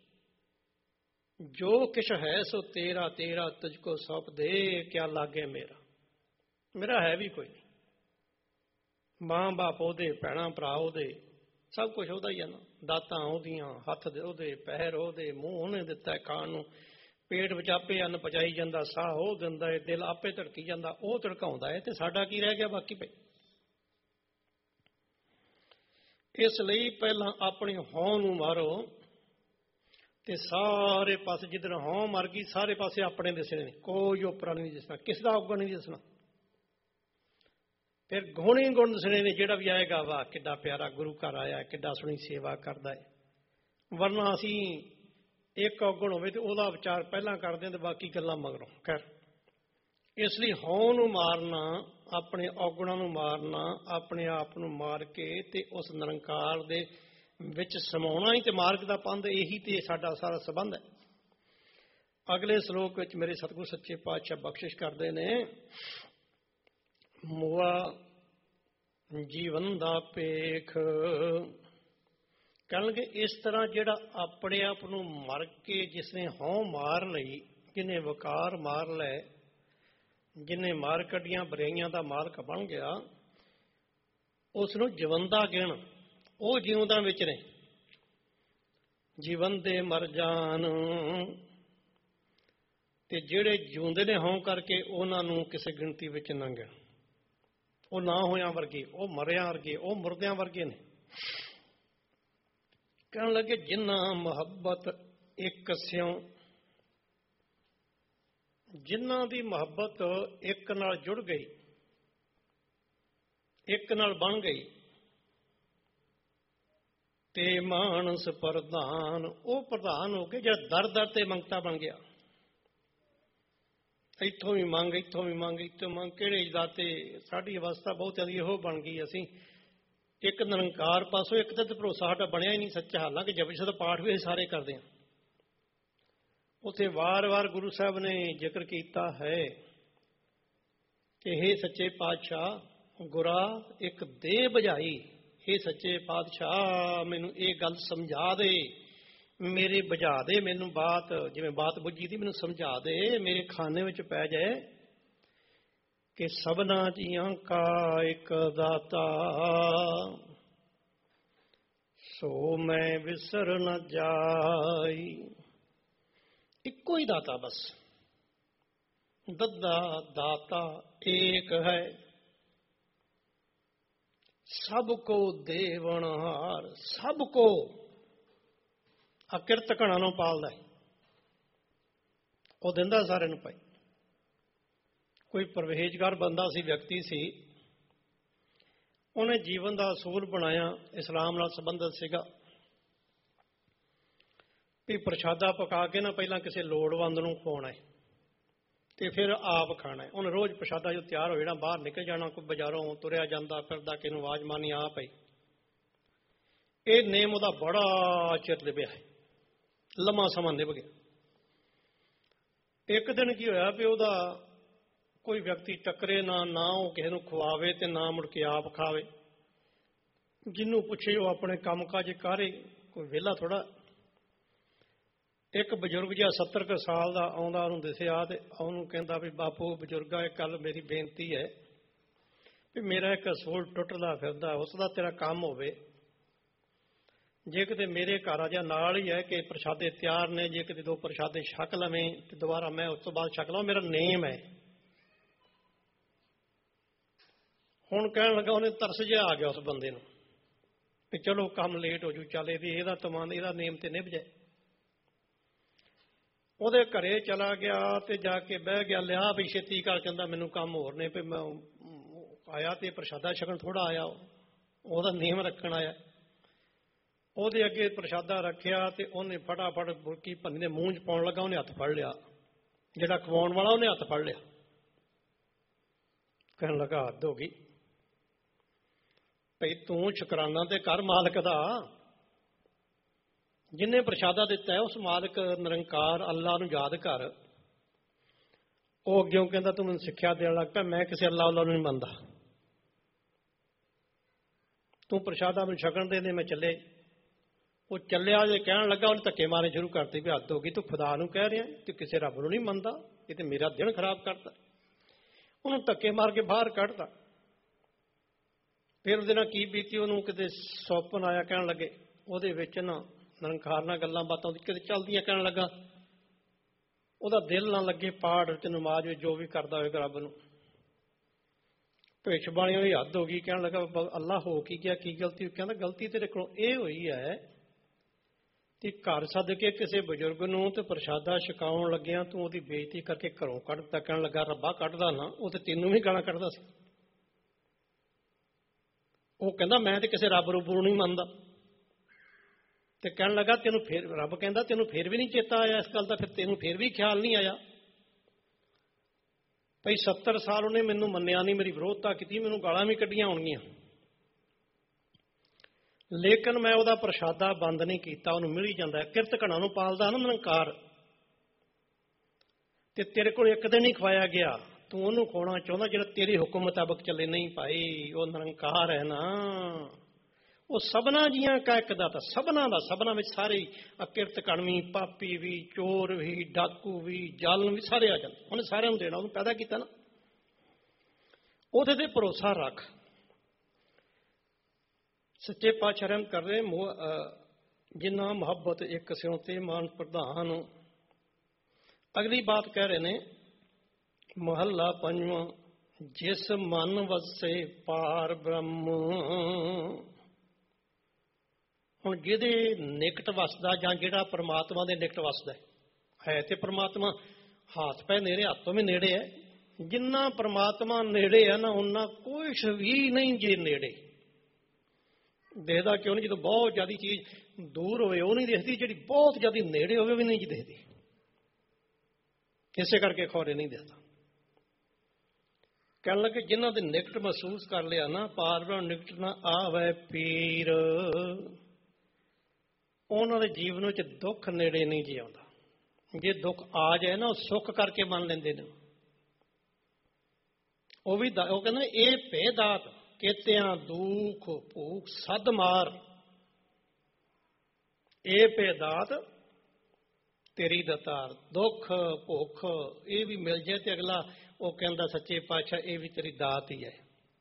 ਜੋ ਕਿਛ ਹੈ ਸੋ ਤੇਰਾ, ਤੇਰਾ ਤੁਝ ਕੋ ਸੌਂਪ ਦੇ, ਕਿਆ ਲਾਗੇ ਮੇਰਾ। ਮੇਰਾ ਹੈ ਵੀ ਕੋਈ ਨਹੀਂ। ਮਾਂ ਬਾਪ ਉਹਦੇ, ਭੈਣਾਂ ਭਰਾ ਉਹਦੇ, ਸਭ ਕੁਛ ਉਹਦਾ ਹੀ ਹੈ ਨਾ। ਦਾਤਾਂ ਉਹਦੀਆਂ, ਹੱਥ ਉਹਦੇ, ਪੈਰ ਉਹਦੇ, ਮੂੰਹ ਉਹਨੇ ਦਿੱਤਾ ਖਾਣ ਨੂੰ, ਪੇਟ ਵਿੱਚ ਆਪੇ ਅੰਨ ਪਚਾਈ ਜਾਂਦਾ, ਸਾਹ ਉਹ ਦਿੰਦਾ ਹੈ, ਦਿਲ ਆਪੇ ਧੜਕੀ ਜਾਂਦਾ, ਉਹ ਧੜਕਾਉਂਦਾ ਹੈ। ਤੇ ਸਾਡਾ ਕੀ ਰਹਿ ਗਿਆ ਬਾਕੀ ਪਈ? ਇਸ ਲਈ ਪਹਿਲਾਂ ਆਪਣੀ ਹਉ ਨੂੰ ਮਾਰੋ, ਤੇ ਸਾਰੇ ਪਾਸੇ ਜਿੱਦਣ ਹਉ ਮਰ ਗਈ, ਸਾਰੇ ਪਾਸੇ ਆਪਣੇ ਦਿਸਣੇ ਨੇ, ਕੋਈ ਉਪਰਾ ਨਹੀਂ ਦਿਸਣਾ, ਕਿਸ ਦਾ ਔਗਣ ਨਹੀਂ ਦਿਸਣਾ। ਫਿਰ ਗੁਣ ਹੀ ਗੁਣ ਦਿਸਣੇ ਨੇ। ਜਿਹੜਾ ਵੀ ਆਏਗਾ, ਵਾਹ ਕਿੱਡਾ ਪਿਆਰਾ ਗੁਰੂ ਘਰ ਆਇਆ, ਕਿੱਡਾ ਸੋਹਣੀ ਸੇਵਾ ਕਰਦਾ ਹੈ। ਵਰਨਾ ਅਸੀਂ ਇੱਕ ਔਗਣ ਹੋਵੇ ਤੇ ਉਹਦਾ ਵਿਚਾਰ ਪਹਿਲਾਂ ਕਰਦੇ ਹਾਂ ਤੇ ਬਾਕੀ ਗੱਲਾਂ ਮਗਰੋਂ। ਖੈਰ, ਇਸ ਲਈ ਹਉ ਨੂੰ ਮਾਰਨਾ, ਆਪਣੇ ਔਗਣਾਂ ਨੂੰ ਮਾਰਨਾ, ਆਪਣੇ ਆਪ ਨੂੰ ਮਾਰ ਕੇ ਤੇ ਉਸ ਨਿਰੰਕਾਰ ਦੇ ਵਿੱਚ ਸਮਾਉਣਾ ਹੀ ਤੇ ਮਾਰਗ ਦਾ ਪੰਧ, ਇਹੀ ਤੇ ਸਾਡਾ ਸਾਰਾ ਸੰਬੰਧ ਹੈ। ਅਗਲੇ ਸ਼ਲੋਕ ਵਿੱਚ ਮੇਰੇ ਸਤਿਗੁਰ ਸੱਚੇ ਪਾਤਸ਼ਾਹ ਬਖਸ਼ਿਸ਼ ਕਰਦੇ ਨੇ, ਮੁਆ ਜੀਵਨ ਦਾ ਭੇਖ। ਕਹਿਣਗੇ ਇਸ ਤਰ੍ਹਾਂ ਜਿਹੜਾ ਆਪਣੇ ਆਪ ਨੂੰ ਮਰ ਕੇ ਜਿਸਨੇ ਹਉ ਮਾਰ ਲਈ, ਜਿਹਨੇ ਵਕਾਰ ਮਾਰ ਲਏ, ਜਿਹਨੇ ਮਾਰ ਕੱਢੀਆਂ ਬੁਰਾਈਆਂ ਦਾ ਮਾਲਕ ਬਣ ਗਿਆ, ਉਸ ਨੂੰ ਜੀਵੰਦਾ ਗਿਣ। ਉਹ ਜਿਉਂਦਾ ਵਿੱਚ ਨੇ, ਜੀਵਨ ਦੇ ਮਰ ਜਾਣ। ਤੇ ਜਿਹੜੇ ਜਿਉਂਦੇ ਨੇ ਹਉ ਕਰਕੇ, ਉਹਨਾਂ ਨੂੰ ਕਿਸੇ ਗਿਣਤੀ ਵਿੱਚ ਨਾ ਗਿਣ। ਉਹ ਨਾ ਹੋਇਆਂ ਵਰਗੇ, ਉਹ ਮਰਿਆਂ ਵਰਗੇ, ਉਹ ਮੁਰਦਿਆਂ ਵਰਗੇ ਨੇ। ਕਹਿਣ ਲੱਗੇ ਜਿਨ੍ਹਾਂ ਮੁਹੱਬਤ ਇੱਕ ਸਿਉ, ਜਿਨ੍ਹਾਂ ਦੀ ਮੁਹੱਬਤ ਇੱਕ ਨਾਲ ਜੁੜ ਗਈ, ਇੱਕ ਨਾਲ ਬਣ ਗਈ, ਤੇ ਮਾਨਸ ਪ੍ਰਧਾਨ, ਉਹ ਪ੍ਰਧਾਨ ਹੋ ਕੇ ਜਿਹੜਾ ਦਰ ਦਰ ਤੇ ਮੰਗਤਾ ਬਣ ਗਿਆ। ਇੱਥੋਂ ਵੀ ਮੰਗ, ਇੱਥੋਂ ਵੀ ਮੰਗ, ਇੱਥੋਂ ਮੰਗ, ਕਿਹੜੇ ਦਾਤੇ। ਸਾਡੀ ਅਵਸਥਾ ਬਹੁਤ ਜ਼ਿਆਦਾ ਇਹੋ ਬਣ ਗਈ, ਅਸੀਂ ਇੱਕ ਨਿਰੰਕਾਰ ਪਾਸੋਂ ਇੱਕ ਤਾਂ ਭਰੋਸਾ ਸਾਡਾ ਬਣਿਆ ਹੀ ਨਹੀਂ ਸੱਚਾ। ਹਾਲਾਂਕਿ ਜਪਜੀ ਸਾਹਿਬ ਦਾ ਪਾਠ ਵੀ ਅਸੀਂ ਸਾਰੇ ਕਰਦੇ ਹਾਂ। ਉੱਥੇ ਵਾਰ-ਵਾਰ ਗੁਰੂ ਸਾਹਿਬ ਨੇ ਜ਼ਿਕਰ ਕੀਤਾ ਹੈ ਕਿ ਹੇ ਸੱਚੇ ਪਾਤਸ਼ਾਹ ਗੁਰਾ ਇੱਕ ਦੇਹ ਬੁਝਾਈ। ਹੇ ਸੱਚੇ ਪਾਤਸ਼ਾਹ ਮੈਨੂੰ ਇਹ ਗੱਲ ਸਮਝਾ ਦੇ, ਮੇਰੇ ਬੁਝਾ ਦੇ ਮੈਨੂੰ ਬਾਤ, ਜਿਵੇਂ ਬਾਤ ਬੁੱਝੀ ਦੀ ਮੈਨੂੰ ਸਮਝਾ ਦੇ, ਮੇਰੇ ਖਾਨੇ ਵਿੱਚ ਪੈ ਜਾਏ ਕਿ ਸਭਨਾ ਜੀਆਂ ਕਾ ਇੱਕ ਦਾਤਾ, ਸੋ ਮੈਂ ਵਿਸਰ ਨ ਜਾਈ। ਇੱਕੋ ਹੀ ਦਾਤਾ, ਬਸ ਦੱਦਾ ਦਾਤਾ ਏਕ ਹੈ, ਸਭ ਕੋ ਦੇਵਨਹਾਰ। ਸਭ ਕੋ ਅਕਿਰਤ ਘਣਾ ਨੂੰ ਪਾਲਦਾ, ਉਹ ਦਿੰਦਾ ਸਾਰਿਆਂ ਨੂੰ। ਭਾਈ ਕੋਈ ਪਰਹੇਜ਼ਗਾਰ ਬੰਦਾ ਸੀ, ਵਿਅਕਤੀ ਸੀ, ਉਹਨੇ ਜੀਵਨ ਦਾ ਅਸੂਲ ਬਣਾਇਆ, ਇਸਲਾਮ ਨਾਲ ਸੰਬੰਧਿਤ ਸੀਗਾ ਵੀ ਪ੍ਰਸ਼ਾਦਾ ਪਕਾ ਕੇ ਨਾ ਪਹਿਲਾਂ ਕਿਸੇ ਲੋੜਵੰਦ ਨੂੰ ਖਵਾਉਣਾ ਹੈ ਤੇ ਫਿਰ ਆਪ ਖਾਣਾ ਹੈ। ਉਹਨੇ ਰੋਜ਼ ਪ੍ਰਸ਼ਾਦਾ ਜੋ ਤਿਆਰ ਹੋ ਜਾਣਾ, ਬਾਹਰ ਨਿਕਲ ਜਾਣਾ, ਕੋਈ ਬਾਜ਼ਾਰੋਂ ਤੁਰਿਆ ਜਾਂਦਾ ਫਿਰਦਾ, ਕਿਸੇ ਨੂੰ ਆਵਾਜ਼ ਮਾਰਨੀ ਆ ਪਈ। ਇਹ ਨੇਮ ਉਹਦਾ ਬੜਾ ਚਿਰ ਲਿਬਿਆ ਹੈ, ਲੰਮਾ ਸਮਾਂ ਨਿਭ ਗਿਆ। ਇੱਕ ਦਿਨ ਕੀ ਹੋਇਆ ਵੀ ਉਹਦਾ ਕੋਈ ਵਿਅਕਤੀ ਟੱਕਰੇ ਨਾ, ਨਾ ਉਹ ਕਿਸੇ ਨੂੰ ਖਵਾਵੇ ਤੇ ਨਾ ਮੁੜ ਕੇ ਆਪ ਖਾਵੇ। ਜਿਹਨੂੰ ਪੁੱਛੇ ਉਹ ਆਪਣੇ ਕੰਮ ਕਾਜ ਕਰੇ, ਕੋਈ ਵਿਹਲਾ ਥੋੜਾ। ਇੱਕ ਬਜ਼ੁਰਗ ਜਿਹਾ ਸੱਤਰ ਕੁ ਸਾਲ ਦਾ ਆਉਂਦਾ, ਉਹਨੂੰ ਦਿਸਿਆ ਤੇ ਉਹਨੂੰ ਕਹਿੰਦਾ ਵੀ ਬਾਪੂ ਬਜ਼ੁਰਗਾ, ਇਹ ਕੱਲ ਮੇਰੀ ਬੇਨਤੀ ਹੈ ਵੀ ਮੇਰਾ ਇੱਕ ਅਸੂਲ ਟੁੱਟਦਾ ਫਿਰਦਾ, ਉਸ ਦਾ ਤੇਰਾ ਕੰਮ ਹੋਵੇ। ਜੇ ਕਿਤੇ ਮੇਰੇ ਘਰ ਆ ਜਾ, ਨਾਲ ਹੀ ਹੈ ਕਿ ਪ੍ਰਸ਼ਾਦੇ ਤਿਆਰ ਨੇ, ਜੇ ਕਿਤੇ ਦੋ ਪ੍ਰਸ਼ਾਦੇ ਛਕ ਲਵੇਂ ਤੇ ਦੁਬਾਰਾ ਮੈਂ ਉਸ ਤੋਂ ਬਾਅਦ ਛਕ ਲਵਾਂ, ਮੇਰਾ ਨੇਮ ਹੈ। ਹੁਣ ਕਹਿਣ ਲੱਗਾ, ਉਹਨੇ ਤਰਸ ਜਿਹਾ ਆ ਗਿਆ ਉਸ ਬੰਦੇ ਨੂੰ ਵੀ ਚਲੋ ਕੰਮ ਲੇਟ ਹੋ ਜੂ, ਚੱਲ ਇਹਦੀ ਇਹਦਾ ਤਮਾਨ, ਇਹਦਾ ਨੇਮ ਤੇ ਨਿਭ ਜਾਏ। ਉਹਦੇ ਘਰੇ ਚਲਾ ਗਿਆ ਤੇ ਜਾ ਕੇ ਬਹਿ ਗਿਆ, ਲਿਆ ਵੀ ਛੇਤੀ ਕਰ, ਕਹਿੰਦਾ ਮੈਨੂੰ ਕੰਮ ਹੋਰ ਨੇ। ਵੀ ਮੈਂ ਆਇਆ ਤੇ ਪ੍ਰਸ਼ਾਦਾ ਛਕਣ ਥੋੜਾ ਆਇਆ, ਉਹਦਾ ਨੇਮ ਰੱਖਣ ਆਇਆ। ਉਹਦੇ ਅੱਗੇ ਪ੍ਰਸ਼ਾਦਾ ਰੱਖਿਆ ਤੇ ਉਹਨੇ ਫਟਾਫਟ ਬੁਰਕੀ ਭੰਨੀ ਦੇ ਮੂੰਹ 'ਚ ਪਾਉਣ ਲੱਗਾ, ਉਹਨੇ ਹੱਥ ਫੜ ਲਿਆ। ਜਿਹੜਾ ਖਵਾਉਣ ਵਾਲਾ ਉਹਨੇ ਹੱਥ ਫੜ ਲਿਆ। ਕਹਿਣ ਲੱਗਾ ਹੱਦ ਹੋ ਗਈ ਭਈ, ਤੂੰ ਸ਼ੁਕਰਾਨਾ ਤੇ ਕਰ ਮਾਲਕ ਦਾ, ਜਿਹਨੇ ਪ੍ਰਸ਼ਾਦਾ ਦਿੱਤਾ ਹੈ ਉਸ ਮਾਲਕ ਨਿਰੰਕਾਰ ਅੱਲਾ ਨੂੰ ਯਾਦ ਕਰ। ਉਹ ਅੱਗਿਓਂ ਕਹਿੰਦਾ ਤੂੰ ਮੈਨੂੰ ਸਿੱਖਿਆ ਦੇਣ ਲੱਗ ਪਿਆ, ਮੈਂ ਕਿਸੇ ਅੱਲਾ ਅੱਲਾ ਨੂੰ ਨਹੀਂ ਮੰਨਦਾ, ਤੂੰ ਪ੍ਰਸ਼ਾਦਾ ਮੈਨੂੰ ਛਕਣ ਦੇ ਦੇ, ਮੈਂ ਚੱਲੇ। ਉਹ ਚੱਲਿਆ, ਜੇ ਕਹਿਣ ਲੱਗਾ ਉਹਨੇ ਧੱਕੇ ਮਾਰੇ ਸ਼ੁਰੂ ਕਰਤੇ ਵੀ ਹੱਦ ਹੋ ਗਈ, ਤੂੰ ਖੁਦਾ ਨੂੰ ਕਹਿ ਰਿਹਾ, ਤੂੰ ਕਿਸੇ ਰੱਬ ਨੂੰ ਨਹੀਂ ਮੰਨਦਾ, ਇਹ ਤੇ ਮੇਰਾ ਦਿਨ ਖਰਾਬ ਕਰਤਾ। ਉਹਨੂੰ ਧੱਕੇ ਮਾਰ ਕੇ ਬਾਹਰ ਕੱਢਤਾ। ਫਿਰ ਉਹਦੇ ਨਾਲ ਕੀ ਬੀਤੀ, ਉਹਨੂੰ ਕਿਤੇ ਸੁਪਨ ਆਇਆ, ਕਹਿਣ ਲੱਗੇ ਉਹਦੇ ਵਿੱਚ ਨਾ ਨਿਰੰਕਾਰ ਨਾਲ ਗੱਲਾਂ ਬਾਤਾਂ ਕਿਤੇ ਚੱਲਦੀਆਂ। ਕਹਿਣ ਲੱਗਾ ਉਹਦਾ ਦਿਲ ਨਾ ਲੱਗੇ ਪਾਠ ਤੇ ਨਮਾਜ਼ ਵਿੱਚ, ਜੋ ਵੀ ਕਰਦਾ ਹੋਵੇਗਾ ਰੱਬ ਨੂੰ। ਭਿੱਛ ਬਾਣੀ ਹੋਈ, ਹੱਦ ਹੋ ਗਈ। ਕਹਿਣ ਲੱਗਾ ਅੱਲਾ ਹੋ ਕੀ ਗਿਆ, ਕੀ ਗਲਤੀ? ਕਹਿੰਦਾ ਗਲਤੀ ਤੇਰੇ ਕੋਲੋਂ ਇਹ ਹੋਈ ਹੈ ਕਿ ਘਰ ਸੱਦ ਕੇ ਕਿਸੇ ਬਜ਼ੁਰਗ ਨੂੰ ਤੇ ਪ੍ਰਸ਼ਾਦਾ ਛਕਾਉਣ ਲੱਗਿਆ ਤੂੰ ਉਹਦੀ ਬੇਇੱਜ਼ਤੀ ਕਰਕੇ ਘਰੋਂ ਕੱਢ ਦਿੱਤਾ। ਕਹਿਣ ਲੱਗਾ ਰੱਬਾ ਕੱਢਦਾ ਨਾ, ਉਹ ਤੇ ਤੈਨੂੰ ਵੀ ਗਾਲਾਂ ਕੱਢਦਾ ਸੀ। ਉਹ ਕਹਿੰਦਾ ਮੈਂ ਤੇ ਕਿਸੇ ਰੱਬ ਰੂਬ ਨੂੰ ਨਹੀਂ ਮੰਨਦਾ। ਤੇ ਕਹਿਣ ਲੱਗਾ ਤੈਨੂੰ ਫਿਰ ਰੱਬ ਕਹਿੰਦਾ ਤੈਨੂੰ ਫਿਰ ਵੀ ਨਹੀਂ ਚੇਤਾ ਆਇਆ ਇਸ ਗੱਲ ਦਾ, ਫਿਰ ਤੈਨੂੰ ਫਿਰ ਵੀ ਖਿਆਲ ਨਹੀਂ ਆਇਆ ਭਈ ਸੱਤਰ ਸਾਲ ਉਹਨੇ ਮੈਨੂੰ ਮੰਨਿਆ ਨਹੀਂ, ਮੇਰੀ ਵਿਰੋਧਤਾ ਕੀਤੀ, ਮੈਨੂੰ ਗਾਲਾਂ ਵੀ ਕੱਢੀਆਂ ਹੋਣਗੀਆਂ, ਲੇਕਿਨ ਮੈਂ ਉਹਦਾ ਪ੍ਰਸ਼ਾਦਾ ਬੰਦ ਨਹੀਂ ਕੀਤਾ, ਉਹਨੂੰ ਮਿਲ ਹੀ ਜਾਂਦਾ। ਕਿਰਤ ਘਣਾ ਨੂੰ ਪਾਲਦਾ ਨਾ ਨਿਰੰਕਾਰ, ਤੇ ਤੇਰੇ ਕੋਲ ਇੱਕ ਦਿਨ ਹੀ ਖਵਾਇਆ ਗਿਆ, ਤੂੰ ਉਹਨੂੰ ਖਵਾਉਣਾ ਚਾਹੁੰਦਾ ਜਿਹੜਾ ਤੇਰੇ ਹੁਕਮ ਮੁਤਾਬਕ ਚੱਲੇ। ਨਹੀਂ ਭਾਈ, ਉਹ ਨਿਰੰਕਾਰ ਹੈ ਨਾ, ਉਹ ਸਭਨਾ ਜੀਆਂ ਕਾ ਇੱਕ ਦਾਤਾ, ਸਭਨਾ ਦਾ, ਸਭਨਾ ਵਿੱਚ ਸਾਰੇ ਅਕਿਰਤ ਕਣਵੀ, ਪਾਪੀ ਵੀ, ਚੋਰ ਵੀ, ਡਾਕੂ ਵੀ, ਜ਼ਾਲਮ ਵੀ ਸਾਰੇ ਆ ਜਾਂਦੇ। ਉਹਨੇ ਸਾਰਿਆਂ ਨੂੰ ਦੇਣਾ, ਉਹਨੂੰ ਪੈਦਾ ਕੀਤਾ ਨਾ, ਉਹਦੇ ਤੇ ਭਰੋਸਾ ਰੱਖ। ਸੱਚੇ ਪਾਤਸ਼ਾਹ ਰਹਿਮਤ ਕਰ ਰਹੇ, ਜਿੰਨਾ ਮੁਹੱਬਤ ਇੱਕ ਸਿਉ ਤੇ ਮਾਨ ਪ੍ਰਧਾਨ। ਅਗਲੀ ਬਾਤ ਕਹਿ ਰਹੇ ਨੇ, ਮਹੱਲਾ ਪੰਜਵਾਂ, ਜਿਸ ਮਨ ਵਸੇ ਪਾਰ ਬ੍ਰਹਮ। ਹੁਣ ਜਿਹਦੇ ਨਿਕਟ ਵਸਦਾ ਜਾਂ ਜਿਹੜਾ ਪਰਮਾਤਮਾ ਦੇ ਨਿਕਟ ਵਸਦਾ ਹੈ, ਤੇ ਪਰਮਾਤਮਾ ਹੱਥ ਪੈ ਨੇੜੇ, ਹੱਥੋਂ ਵੀ ਨੇੜੇ ਹੈ। ਜਿੰਨਾ ਪਰਮਾਤਮਾ ਨੇੜੇ ਹੈ ਨਾ, ਉਹਨਾਂ ਕੁਛ ਵੀ ਨਹੀਂ ਜੇ ਨੇੜੇ ਦੇਖਦਾ। ਕਿਉਂ ਨਹੀਂ? ਜਦੋਂ ਬਹੁਤ ਜ਼ਿਆਦਾ ਚੀਜ਼ ਦੂਰ ਹੋਵੇ ਉਹ ਨਹੀਂ ਦਿਖਦੀ, ਜਿਹੜੀ ਬਹੁਤ ਜ਼ਿਆਦਾ ਨੇੜੇ ਹੋਵੇ ਉਹ ਵੀ ਨਹੀਂ ਜੀ ਦਿਖਦੀ। ਇਸੇ ਕਰਕੇ ਖੌਰੇ ਨਹੀਂ ਦਿਖਦਾ। ਕਹਿਣ ਲੱਗੇ, ਜਿਨ੍ਹਾਂ ਦੇ ਨਿਕਟ ਮਹਿਸੂਸ ਕਰ ਲਿਆ ਨਾ, ਪਾਰ ਬ੍ਰਹਮ ਨਿਕਟ ਨਾ ਆਵੇ ਪੀਰ, ਉਹਨਾਂ ਦੇ ਜੀਵਨ ਵਿੱਚ ਦੁੱਖ ਨੇੜੇ ਨਹੀਂ ਜੀ ਆਉਂਦਾ। ਜੇ ਦੁੱਖ ਆ ਜਾਏ ਨਾ, ਉਹ ਸੁੱਖ ਕਰਕੇ ਮੰਨ ਲੈਂਦੇ ਨੇ। ਉਹ ਵੀ ਉਹ ਕਹਿੰਦੇ ਇਹ ਭੇਦਾਤ ਕੇਤਿਆਂ ਦੁੱਖ ਭੂਖ ਸਦ ਮਾਰ, ਇਹ ਭੇਦਾਤ ਤੇਰੀ ਦਤਾਰ। ਦੁੱਖ ਭੁੱਖ ਇਹ ਵੀ ਮਿਲ ਜਾਏ ਤੇ ਅਗਲਾ ਉਹ ਕਹਿੰਦਾ ਸੱਚੇ ਪਾਤਸ਼ਾਹ ਇਹ ਵੀ ਤੇਰੀ ਦਾਤ ਹੀ ਹੈ।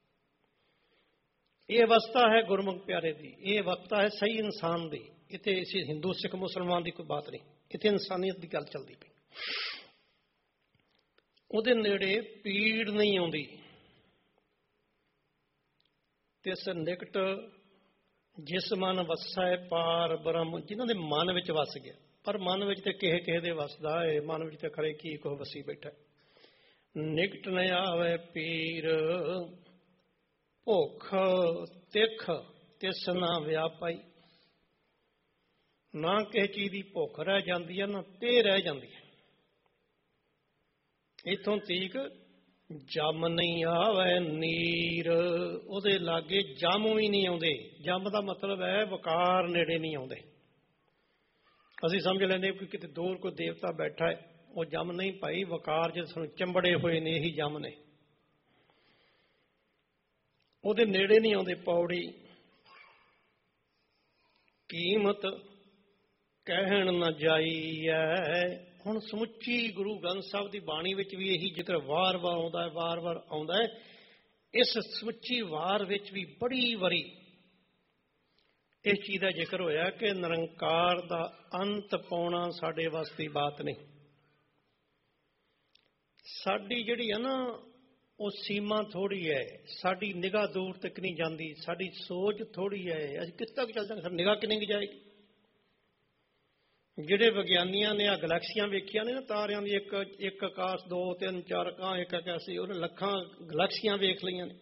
ਇਹ ਅਵਸਥਾ ਹੈ ਗੁਰਮੁਖ ਪਿਆਰੇ ਦੀ, ਇਹ ਅਵਸਥਾ ਹੈ ਸਹੀ ਇਨਸਾਨ ਦੀ। ਇੱਥੇ ਇਸੇ ਹਿੰਦੂ ਸਿੱਖ ਮੁਸਲਮਾਨ ਦੀ ਕੋਈ ਬਾਤ ਨਹੀਂ, ਇੱਥੇ ਇਨਸਾਨੀਅਤ ਦੀ ਗੱਲ ਚੱਲਦੀ ਪਈ। ਉਹਦੇ ਨੇੜੇ ਪੀੜ ਨਹੀਂ ਆਉਂਦੀ। ਤਿਸ ਨਿਕਟ ਜਿਸ ਮਨ ਵਸੈ ਪਾਰ ਬ੍ਰਹਮ, ਜਿਨ੍ਹਾਂ ਦੇ ਮਨ ਵਿੱਚ ਵਸ ਗਿਆ। ਪਰ ਮਨ ਵਿੱਚ ਤੇ ਕਿਸੇ ਕਿਸੇ ਦੇ ਵਸਦਾ ਹੈ, ਮਨ ਵਿੱਚ ਤੇ ਖਰੇ ਕੀ ਕੋ ਵਸੀ ਬੈਠਾ। ਨਿਕਟ ਨ ਆਵੇ ਪੀਰ, ਭੁੱਖ ਤਿੱਖ ਤਿਸ ਨਾ ਵਿਆਪਾਈ। ਨਾ ਕਿਸੇ ਚੀਜ਼ ਦੀ ਭੁੱਖ ਰਹਿ ਜਾਂਦੀ ਹੈ, ਨਾ ਤੇ ਰਹਿ ਜਾਂਦੀ ਹੈ। ਇੱਥੋਂ ਤੀਕ ਜਮ ਨਹੀਂ ਆਵੇ ਨੀਰ, ਉਹਦੇ ਲਾਗੇ ਜਮ ਵੀ ਨਹੀਂ ਆਉਂਦੇ। ਜਮ ਦਾ ਮਤਲਬ ਹੈ ਵਕਾਰ ਨੇੜੇ ਨਹੀਂ ਆਉਂਦੇ। ਅਸੀਂ ਸਮਝ ਲੈਂਦੇ ਕਿ ਕਿਤੇ ਦੂਰ ਕੋਈ ਦੇਵਤਾ ਬੈਠਾ ਹੈ, ਉਹ ਜਮ ਨਹੀਂ ਭਾਈ। ਵਕਾਰ ਜਿਹੜੇ ਸਾਨੂੰ ਚੰਬੜੇ ਹੋਏ ਨੇ, ਇਹੀ ਜਮ ਨੇ, ਉਹਦੇ ਨੇੜੇ ਨਹੀਂ ਆਉਂਦੇ। ਪੌੜੀ ਕੀਮਤ ਕਹਿਣ ਨਾ ਜਾਈਐ। ਹੁਣ ਸਮੁੱਚੀ ਗੁਰੂ ਗ੍ਰੰਥ ਸਾਹਿਬ ਦੀ ਬਾਣੀ ਵਿੱਚ ਵੀ ਇਹੀ ਜ਼ਿਕਰ ਵਾਰ ਵਾਰ ਆਉਂਦਾ ਹੈ, ਵਾਰ ਵਾਰ ਆਉਂਦਾ ਹੈ। ਇਸ ਸਮੁੱਚੀ ਵਾਰ ਵਿੱਚ ਵੀ ਬੜੀ ਵਾਰੀ ਇਸ ਚੀਜ਼ ਦਾ ਜ਼ਿਕਰ ਹੋਇਆ ਕਿ ਨਿਰੰਕਾਰ ਦਾ ਅੰਤ ਪਾਉਣਾ ਸਾਡੇ ਵਾਸਤੇ ਬਾਤ ਨਹੀਂ। ਸਾਡੀ ਜਿਹੜੀ ਹੈ ਨਾ ਉਹ ਸੀਮਾ ਥੋੜ੍ਹੀ ਹੈ, ਸਾਡੀ ਨਿਗਾਹ ਦੂਰ ਤੱਕ ਨਹੀਂ ਜਾਂਦੀ, ਸਾਡੀ ਸੋਚ ਥੋੜ੍ਹੀ ਹੈ। ਅਸੀਂ ਕਿਸ ਤੱਕ ਚੱਲ ਜਾਂਗੇ, ਸਾਡੀ ਨਿਗਾਹ ਕਿੰਨੀ ਕੁ ਜਾਏਗੀ। ਜਿਹੜੇ ਵਿਗਿਆਨੀਆਂ ਨੇ ਆ ਗਲੈਕਸੀਆਂ ਵੇਖੀਆਂ ਨੇ ਨਾ, ਤਾਰਿਆਂ ਦੀ ਇੱਕ ਇੱਕ ਆਕਾਸ਼, ਦੋ ਤਿੰਨ ਚਾਰ ਕਾਂ ਇੱਕ ਆਕਾਸ਼ੀ, ਉਹਨੇ ਲੱਖਾਂ ਗਲੈਕਸੀਆਂ ਵੇਖ ਲਈਆਂ ਨੇ।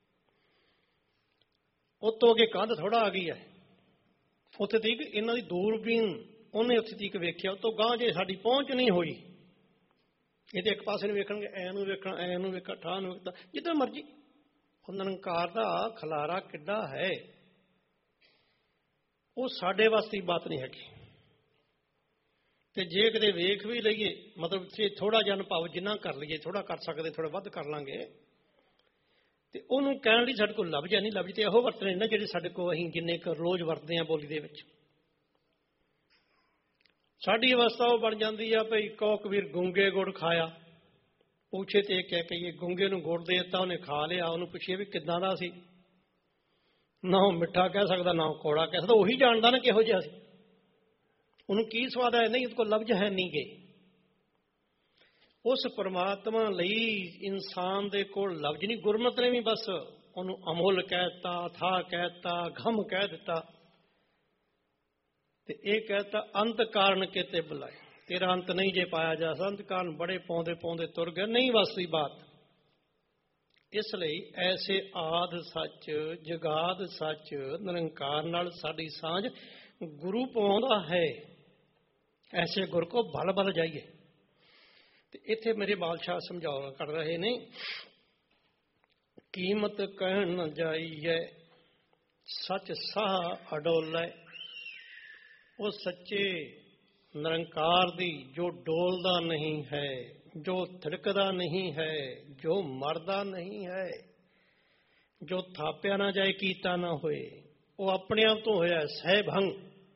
ਉੱਤੋਂ ਅੱਗੇ ਕੰਧ ਥੋੜ੍ਹਾ ਆ ਗਈ ਹੈ, ਉੱਥੇ ਤੀਕ ਇਹਨਾਂ ਦੀ ਦੂਰਬੀਨ ਉਹਨੇ ਉੱਥੇ ਤੀਕ ਵੇਖਿਆ। ਉੱਤੋਂ ਗਾਂਹ ਜੇ ਸਾਡੀ ਪਹੁੰਚ ਨਹੀਂ ਹੋਈ, ਇਹ ਤੇ ਇੱਕ ਪਾਸੇ ਨੂੰ ਵੇਖਣਗੇ, ਐ ਨੂੰ ਵੇਖਣਾ, ਐ ਨੂੰ ਵੇਖਣਾ, ਠਾਹ ਨੂੰ ਵੇਖਣਾ, ਜਿੱਦਾਂ ਮਰਜ਼ੀ। ਉਹ ਨਿਰੰਕਾਰ ਦਾ ਖਲਾਰਾ ਕਿੱਡਾ ਹੈ, ਉਹ ਸਾਡੇ ਵਾਸਤੇ ਬਾਤ ਨਹੀਂ ਹੈਗੀ। ਤੇ ਜੇ ਕਿਤੇ ਵੇਖ ਵੀ ਲਈਏ, ਮਤਲਬ ਜੇ ਥੋੜਾ ਜਿਹਾ ਅਨੁਭਵ ਜਿੰਨਾ ਕਰ ਲਈਏ, ਥੋੜਾ ਕਰ ਸਕਦੇ, ਥੋੜਾ ਵੱਧ ਕਰ ਲਾਂਗੇ, ਤੇ ਉਹਨੂੰ ਕਹਿਣ ਲਈ ਸਾਡੇ ਕੋਲ ਲਫ਼ਜ਼ ਨਹੀਂ। ਲਫ਼ਜ਼ ਤੇ ਇਹੋ ਵਰਤਣੇ ਨਾ ਜਿਹੜੇ ਸਾਡੇ ਕੋਲ ਅਸੀਂ ਜਿੰਨੇ ਕੁ ਰੋਜ਼ ਵਰਤਦੇ ਹਾਂ ਬੋਲੀ ਦੇ ਵਿੱਚ। ਸਾਡੀ ਅਵਸਥਾ ਉਹ ਬਣ ਜਾਂਦੀ ਆ ਭਈ ਕਹੋ ਕਬੀਰ ਗੁੰਗੇ ਗੁੜ ਖਾਇਆ, ਪੁੱਛੇ ਤੇ ਕਹਿ ਕਹੀਏ ਗੁੰਗੇ ਨੂੰ ਗੁੜ ਦੇ ਦਿੱਤਾ, ਉਹਨੇ ਖਾ ਲਿਆ। ਉਹਨੂੰ ਪੁੱਛੀਏ ਵੀ ਕਿੱਦਾਂ ਦਾ ਸੀ, ਨਾ ਉਹ ਮਿੱਠਾ ਕਹਿ ਸਕਦਾ, ਨਾ ਉਹ ਕੌੜਾ ਕਹਿ ਸਕਦਾ। ਉਹੀ ਜਾਣਦਾ ਨਾ ਕਿਹੋ ਜਿਹਾ ਸੀ, ਉਹਨੂੰ ਕੀ ਸਵਾਦ ਹੈ। ਨਹੀਂ, ਉਹਦੇ ਕੋਲ ਲਫ਼ਜ਼ ਹੈ ਨਹੀਂ ਗੇ। ਉਸ ਪਰਮਾਤਮਾ ਲਈ ਇਨਸਾਨ ਦੇ ਕੋਲ ਲਫ਼ਜ਼ ਨਹੀਂ। ਗੁਰਮਤਿ ਨੇ ਵੀ ਬਸ ਉਹਨੂੰ ਅਮੁੱਲ ਕਹਿ ਦਿੱਤਾ, ਅਥਾਹ ਕਹਿ ਦਿੱਤਾ, ਘਮ ਕਹਿ ਦਿੱਤਾ, ਤੇ ਇਹ ਕਹਿ ਦਿੱਤਾ ਅੰਤ ਕਾਰਨ ਕਿਤੇ ਬੁਲਾਏ, ਤੇਰਾ ਅੰਤ ਨਹੀਂ ਜੇ ਪਾਇਆ ਜਾ ਸਕਦਾ। ਅੰਤ ਕਾਰਨ ਬੜੇ ਪਾਉਂਦੇ ਪਾਉਂਦੇ ਤੁਰ ਗਏ, ਨਹੀਂ ਵਸਦੀ ਬਾਤ। ਇਸ ਲਈ ਐਸੇ ਆਦਿ ਸੱਚ ਜਗਾਦ ਸੱਚ ਨਿਰੰਕਾਰ ਨਾਲ ਸਾਡੀ ਸਾਂਝ ਗੁਰੂ ਪਾਉਂਦਾ ਹੈ। ਐਸੇ ਗੁਰ ਕੋ ਬਲ ਬਲ ਜਾਈਏ। ਤੇ ਇੱਥੇ ਮੇਰੇ ਬਾਦਸ਼ਾਹ ਸਮਝਾਉ ਕਰ ਰਹੇ ਨੇ, ਕੀਮਤ ਕਹਿਣ ਨਾ ਜਾਈਏ ਸੱਚ ਸਾਹ ਅਡੋਲੇ। ਉਹ ਸੱਚੇ ਨਿਰੰਕਾਰ ਦੀ ਜੋ ਡੋਲਦਾ ਨਹੀਂ ਹੈ, ਜੋ ਥਿੜਕਦਾ ਨਹੀਂ ਹੈ, ਜੋ ਮਰਦਾ ਨਹੀਂ ਹੈ, ਜੋ ਥਾਪਿਆ ਨਾ ਜਾਏ ਕੀਤਾ ਨਾ ਹੋਏ, ਉਹ ਆਪਣੇ ਆਪ ਤੋਂ ਹੋਇਆ। ਸਹਿਭੰਗ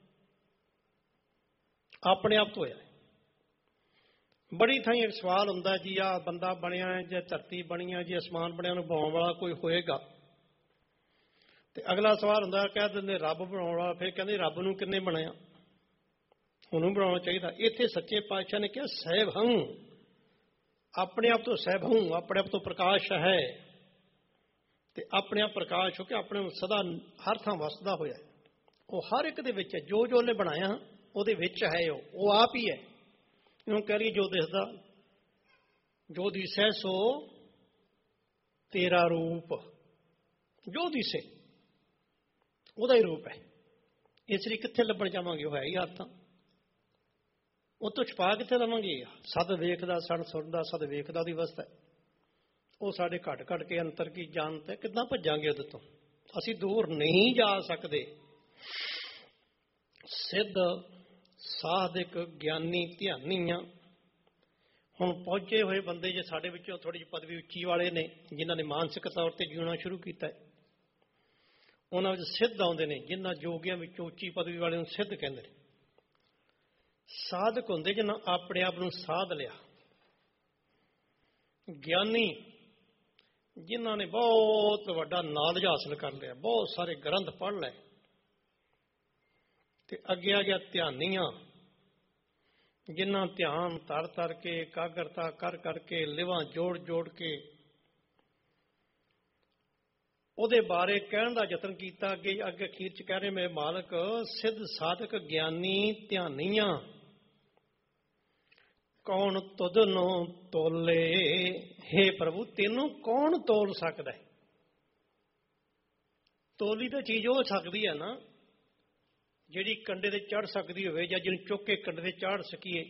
ਆਪਣੇ ਆਪ ਤੋਂ ਹੋਇਆ। ਬੜੀ ਥਾਈਂ ਇੱਕ ਸਵਾਲ ਹੁੰਦਾ ਜੀ, ਆਹ ਬੰਦਾ ਬਣਿਆ ਜੇ ਧਰਤੀ ਬਣੀ ਹੈ, ਜੇ ਅਸਮਾਨ ਬਣਿਆ, ਨੂੰ ਬਣਾਉਣ ਵਾਲਾ ਕੋਈ ਹੋਏਗਾ। ਤੇ ਅਗਲਾ ਸਵਾਲ ਹੁੰਦਾ, ਕਹਿ ਦਿੰਦੇ ਰੱਬ ਬਣਾਉਣ ਵਾਲਾ। ਫਿਰ ਕਹਿੰਦੇ ਰੱਬ ਨੂੰ ਕਿੰਨੇ ਬਣਾਇਆ, ਉਹਨੂੰ ਬਣਾਉਣਾ ਚਾਹੀਦਾ। ਇੱਥੇ ਸੱਚੇ ਪਾਤਸ਼ਾਹ ਨੇ ਕਿਹਾ ਸਹਿਭੰਗ, ਆਪਣੇ ਆਪ ਤੋਂ ਸਹਿਭੰਗ, ਆਪਣੇ ਆਪ ਤੋਂ ਪ੍ਰਕਾਸ਼ ਹੈ। ਤੇ ਆਪਣੇ ਆਪ ਪ੍ਰਕਾਸ਼ ਹੋ ਕੇ ਆਪਣੇ ਸਦਾ ਹਰ ਥਾਂ ਵਸਦਾ ਹੋਇਆ। ਉਹ ਹਰ ਇੱਕ ਦੇ ਵਿੱਚ ਹੈ, ਜੋ ਜੋ ਉਹਨੇ ਬਣਾਇਆ ਉਹਦੇ ਵਿੱਚ ਹੈ। ਉਹ ਉਹ ਆਪ ਹੀ ਹੈ। ਇਹਨੂੰ ਕਹਿ ਰਹੀ ਜੋ ਦਿਸਦਾ, ਜੋ ਦਿਸੈ ਸੋ ਤੇਰਾ ਰੂਪ, ਜੋ ਦਿਸੇ ਉਹਦਾ ਹੀ ਰੂਪ ਹੈ। ਇਸ ਲਈ ਕਿੱਥੇ ਲੱਭਣ ਜਾਵਾਂਗੇ, ਉਹ ਹੈ ਹੀ ਹਰ ਥਾਂ। ਉਹ ਤੋਂ ਛੁਪਾ ਕਿੱਥੇ ਲਵਾਂਗੇ। ਸਦ ਵੇਖਦਾ, ਸਣ ਸੁਣਦਾ, ਸਦ ਵੇਖਦਾ ਦੀ ਅਵਸਥਾ। ਉਹ ਸਾਡੇ ਘਟ ਘਟ ਕੇ ਅੰਤਰ ਕੀ ਜਾਣਤ ਹੈ। ਕਿੱਦਾਂ ਭੱਜਾਂਗੇ ਉਹਦੇ ਤੋਂ, ਅਸੀਂ ਦੂਰ ਨਹੀਂ ਜਾ ਸਕਦੇ। ਸਿੱਧ ਸਾਧਕ ਗਿਆਨੀ ਧਿਆਨੀ ਆ। ਹੁਣ ਪਹੁੰਚੇ ਹੋਏ ਬੰਦੇ ਜੇ ਸਾਡੇ ਵਿੱਚੋਂ ਥੋੜੀ ਜਿਹੀ ਪਦਵੀ ਉੱਚੀ ਵਾਲੇ ਨੇ, ਜਿਨ੍ਹਾਂ ਨੇ ਮਾਨਸਿਕ ਤੌਰ ਤੇ ਜਿਉਣਾ ਸ਼ੁਰੂ ਕੀਤਾ ਹੈ, ਉਹਨਾਂ ਵਿੱਚ ਸਿੱਧ ਆਉਂਦੇ ਨੇ। ਜਿਨ੍ਹਾਂ ਯੋਗੀਆਂ ਵਿੱਚੋਂ ਉੱਚੀ ਪਦਵੀ ਵਾਲੇ ਨੂੰ ਸਿੱਧ ਕਹਿੰਦੇ ਨੇ। ਸਾਧਕ ਹੁੰਦੇ ਜਿਨ੍ਹਾਂ ਆਪਣੇ ਆਪ ਨੂੰ ਸਾਧ ਲਿਆ। ਗਿਆਨੀ ਜਿਨ੍ਹਾਂ ਨੇ ਬਹੁਤ ਵੱਡਾ ਨਾਲਜ ਹਾਸਲ ਕਰ ਲਿਆ, ਬਹੁਤ ਸਾਰੇ ਗ੍ਰੰਥ ਪੜ੍ਹ ਲਏ। ਤੇ ਅੱਗੇ ਆ ਗਿਆ ਧਿਆਨੀਆਂ, ਜਿਨ੍ਹਾਂ ਧਿਆਨ ਤਰ ਤਰ ਕੇ, ਇਕਾਗਰਤਾ ਕਰ ਕਰਕੇ, ਲਿਵਾਂ ਜੋੜ ਜੋੜ ਕੇ ਉਹਦੇ ਬਾਰੇ ਕਹਿਣ ਦਾ ਯਤਨ ਕੀਤਾ। ਅੱਗੇ ਅੱਗੇ ਅਖੀਰ ਚ ਕਹਿ ਰਹੇ ਮੇਰੇ ਮਾਲਕ, ਸਿੱਧ ਸਾਧਕ ਗਿਆਨੀ ਧਿਆਨੀਆਂ ਕੌਣ ਤੁਧ ਨੂੰ ਤੋਲੇ। ਹੇ ਪ੍ਰਭੂ, ਤੈਨੂੰ ਕੌਣ ਤੋਲ ਸਕਦਾ ਹੈ। ਤੋਲੀ ਤਾਂ ਚੀਜ਼ ਹੋ ਸਕਦੀ ਹੈ ਨਾ, ਜਿਹੜੀ ਕੰਡੇ ਤੇ ਚੜ੍ਹ ਸਕਦੀ ਹੋਵੇ, ਜਾਂ ਜਿਹਨੂੰ ਚੁੱਕ ਕੇ ਕੰਡੇ ਤੇ ਚਾੜ ਸਕੀਏ।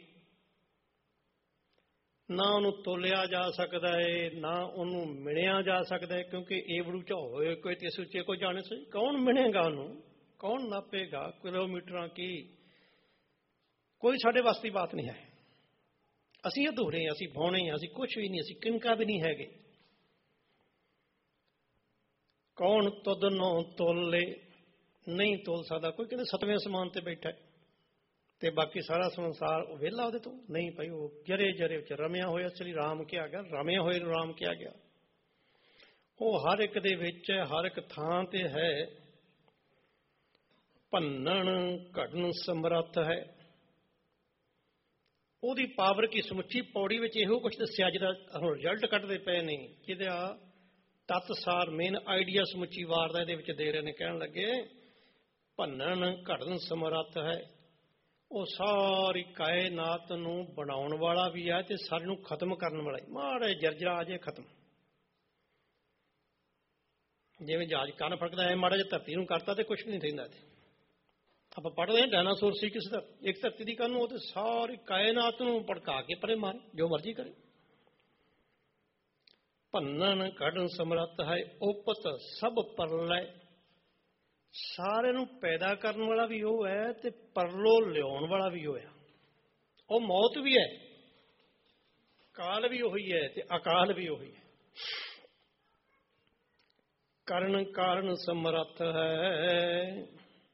ਨਾ ਉਹਨੂੰ ਤੋਲਿਆ ਜਾ ਸਕਦਾ ਹੈ, ਨਾ ਉਹਨੂੰ ਮਿਣਿਆ ਜਾ ਸਕਦਾ ਹੈ। ਕਿਉਂਕਿ ਏਵੜੂ ਚ ਹੋਏ ਕੋਈ ਤੇ ਸੁੱਚੇ ਕੋ ਜਾਣੇ ਸੀ। ਕੌਣ ਮਿਣੇਗਾ ਉਹਨੂੰ, ਕੌਣ ਨਾਪੇਗਾ ਕਿਲੋਮੀਟਰਾਂ ਕੀ। ਕੋਈ ਸਾਡੇ ਵਾਸਤੇ ਬਾਤ ਨਹੀਂ ਹੈ। ਅਸੀਂ ਅਧੂਰੇ, ਅਸੀਂ ਭੌਣੇ, ਅਸੀਂ ਕੁਛ ਵੀ ਨਹੀਂ, ਅਸੀਂ ਕਿਣਕਾ ਵੀ ਨਹੀਂ ਹੈਗੇ। ਕੌਣ ਤੁਧ ਨੂੰ ਤੋਲੇ, ਨਹੀਂ ਤੋਲ ਸਕਦਾ ਕੋਈ। ਕਹਿੰਦੇ ਸਤਵੇਂ ਅਸਮਾਨ ਤੇ ਬੈਠਾ ਤੇ ਬਾਕੀ ਸਾਰਾ ਸੰਸਾਰ ਵਿਹਲਾ ਉਹਦੇ ਤੋਂ। ਨਹੀਂ ਭਾਈ, ਉਹ ਜਰੇ ਜਰੇ ਵਿੱਚ ਰਮਿਆ ਹੋਇਆ। ਸ੍ਰੀ ਰਾਮ ਕਿਹਾ ਗਿਆ, ਰਮਿਆ ਹੋਏ ਨੂੰ ਰਾਮ ਕਿਹਾ ਗਿਆ। ਉਹ ਹਰ ਇੱਕ ਦੇ ਵਿੱਚ, ਹਰ ਇੱਕ ਥਾਂ ਤੇ ਹੈ। ਭੰਨਣ ਘੜਨ ਸਮਰੱਥ ਹੈ। ਉਹਦੀ ਪਾਵਰ ਕੀ ਸਮੁੱਚੀ ਪੌੜੀ ਵਿੱਚ ਇਹੋ ਕੁਛ ਦੱਸਿਆ ਜਿਹੜਾ ਹੁਣ ਰਿਜ਼ਲਟ ਕੱਢਦੇ ਪਏ ਨੇ, ਜਿਹਦਾ ਤਤਸਾਰ ਮੇਨ ਆਈਡੀਆ ਸਮੁੱਚੀ ਵਾਰ ਦਾ ਇਹਦੇ ਵਿੱਚ ਦੇ ਰਹੇ ਨੇ। ਕਹਿਣ ਲੱਗੇ ਭੰਨਣ ਘੜਨ ਸਮਰੱਥ ਹੈ। ਉਹ ਸਾਰੀ ਕਾਇਨਾਤ ਨੂੰ ਬਣਾਉਣ ਵਾਲਾ ਵੀ ਹੈ ਤੇ ਸਾਰੇ ਨੂੰ ਖਤਮ ਕਰਨ ਵਾਲਾ। ਮਾੜੇ ਜਰਜਰਾ ਆ ਜੇ ਖਤਮ, ਜਿਵੇਂ ਜਹਾਜ਼ ਕੰਨ ਫੜਕਦਾ ਹੈ, ਮਾੜਾ ਜਿਹਾ ਧਰਤੀ ਨੂੰ ਕਰਤਾ ਤੇ ਕੁਛ ਵੀ ਨਹੀਂ ਰਹਿੰਦਾ। ਆਪਾਂ ਪੜ੍ਹਦੇ ਹਾਂ ਡਾਇਨਾਸੌਰ ਸੀ ਕਿਸੇ ਦਾ, ਇੱਕ ਧਰਤੀ ਦੀ ਕੰਨ, ਉਹ ਤੇ ਸਾਰੀ ਕਾਇਨਾਤ ਨੂੰ ਭੜਕਾ ਕੇ ਪਰੇ ਮਾਰੇ, ਜੋ ਮਰਜ਼ੀ ਕਰੇ। ਭੰਨਣ ਕੱਢਣ ਸਮਰੱਥ ਹੈ। ਉਪਤ ਸਭ ਪਰਲੈ, ਸਾਰੇ ਨੂੰ ਪੈਦਾ ਕਰਨ ਵਾਲਾ ਵੀ ਉਹ ਹੈ ਤੇ ਪਰਲੋ ਲਿਆਉਣ ਵਾਲਾ ਵੀ ਉਹ ਹੈ। ਉਹ ਮੌਤ ਵੀ ਹੈ, ਕਾਲ ਵੀ ਉਹੀ ਹੈ ਤੇ ਅਕਾਲ ਵੀ ਉਹੀ ਹੈ। ਕਰਨ ਕਾਰਨ ਸਮਰੱਥ ਹੈ।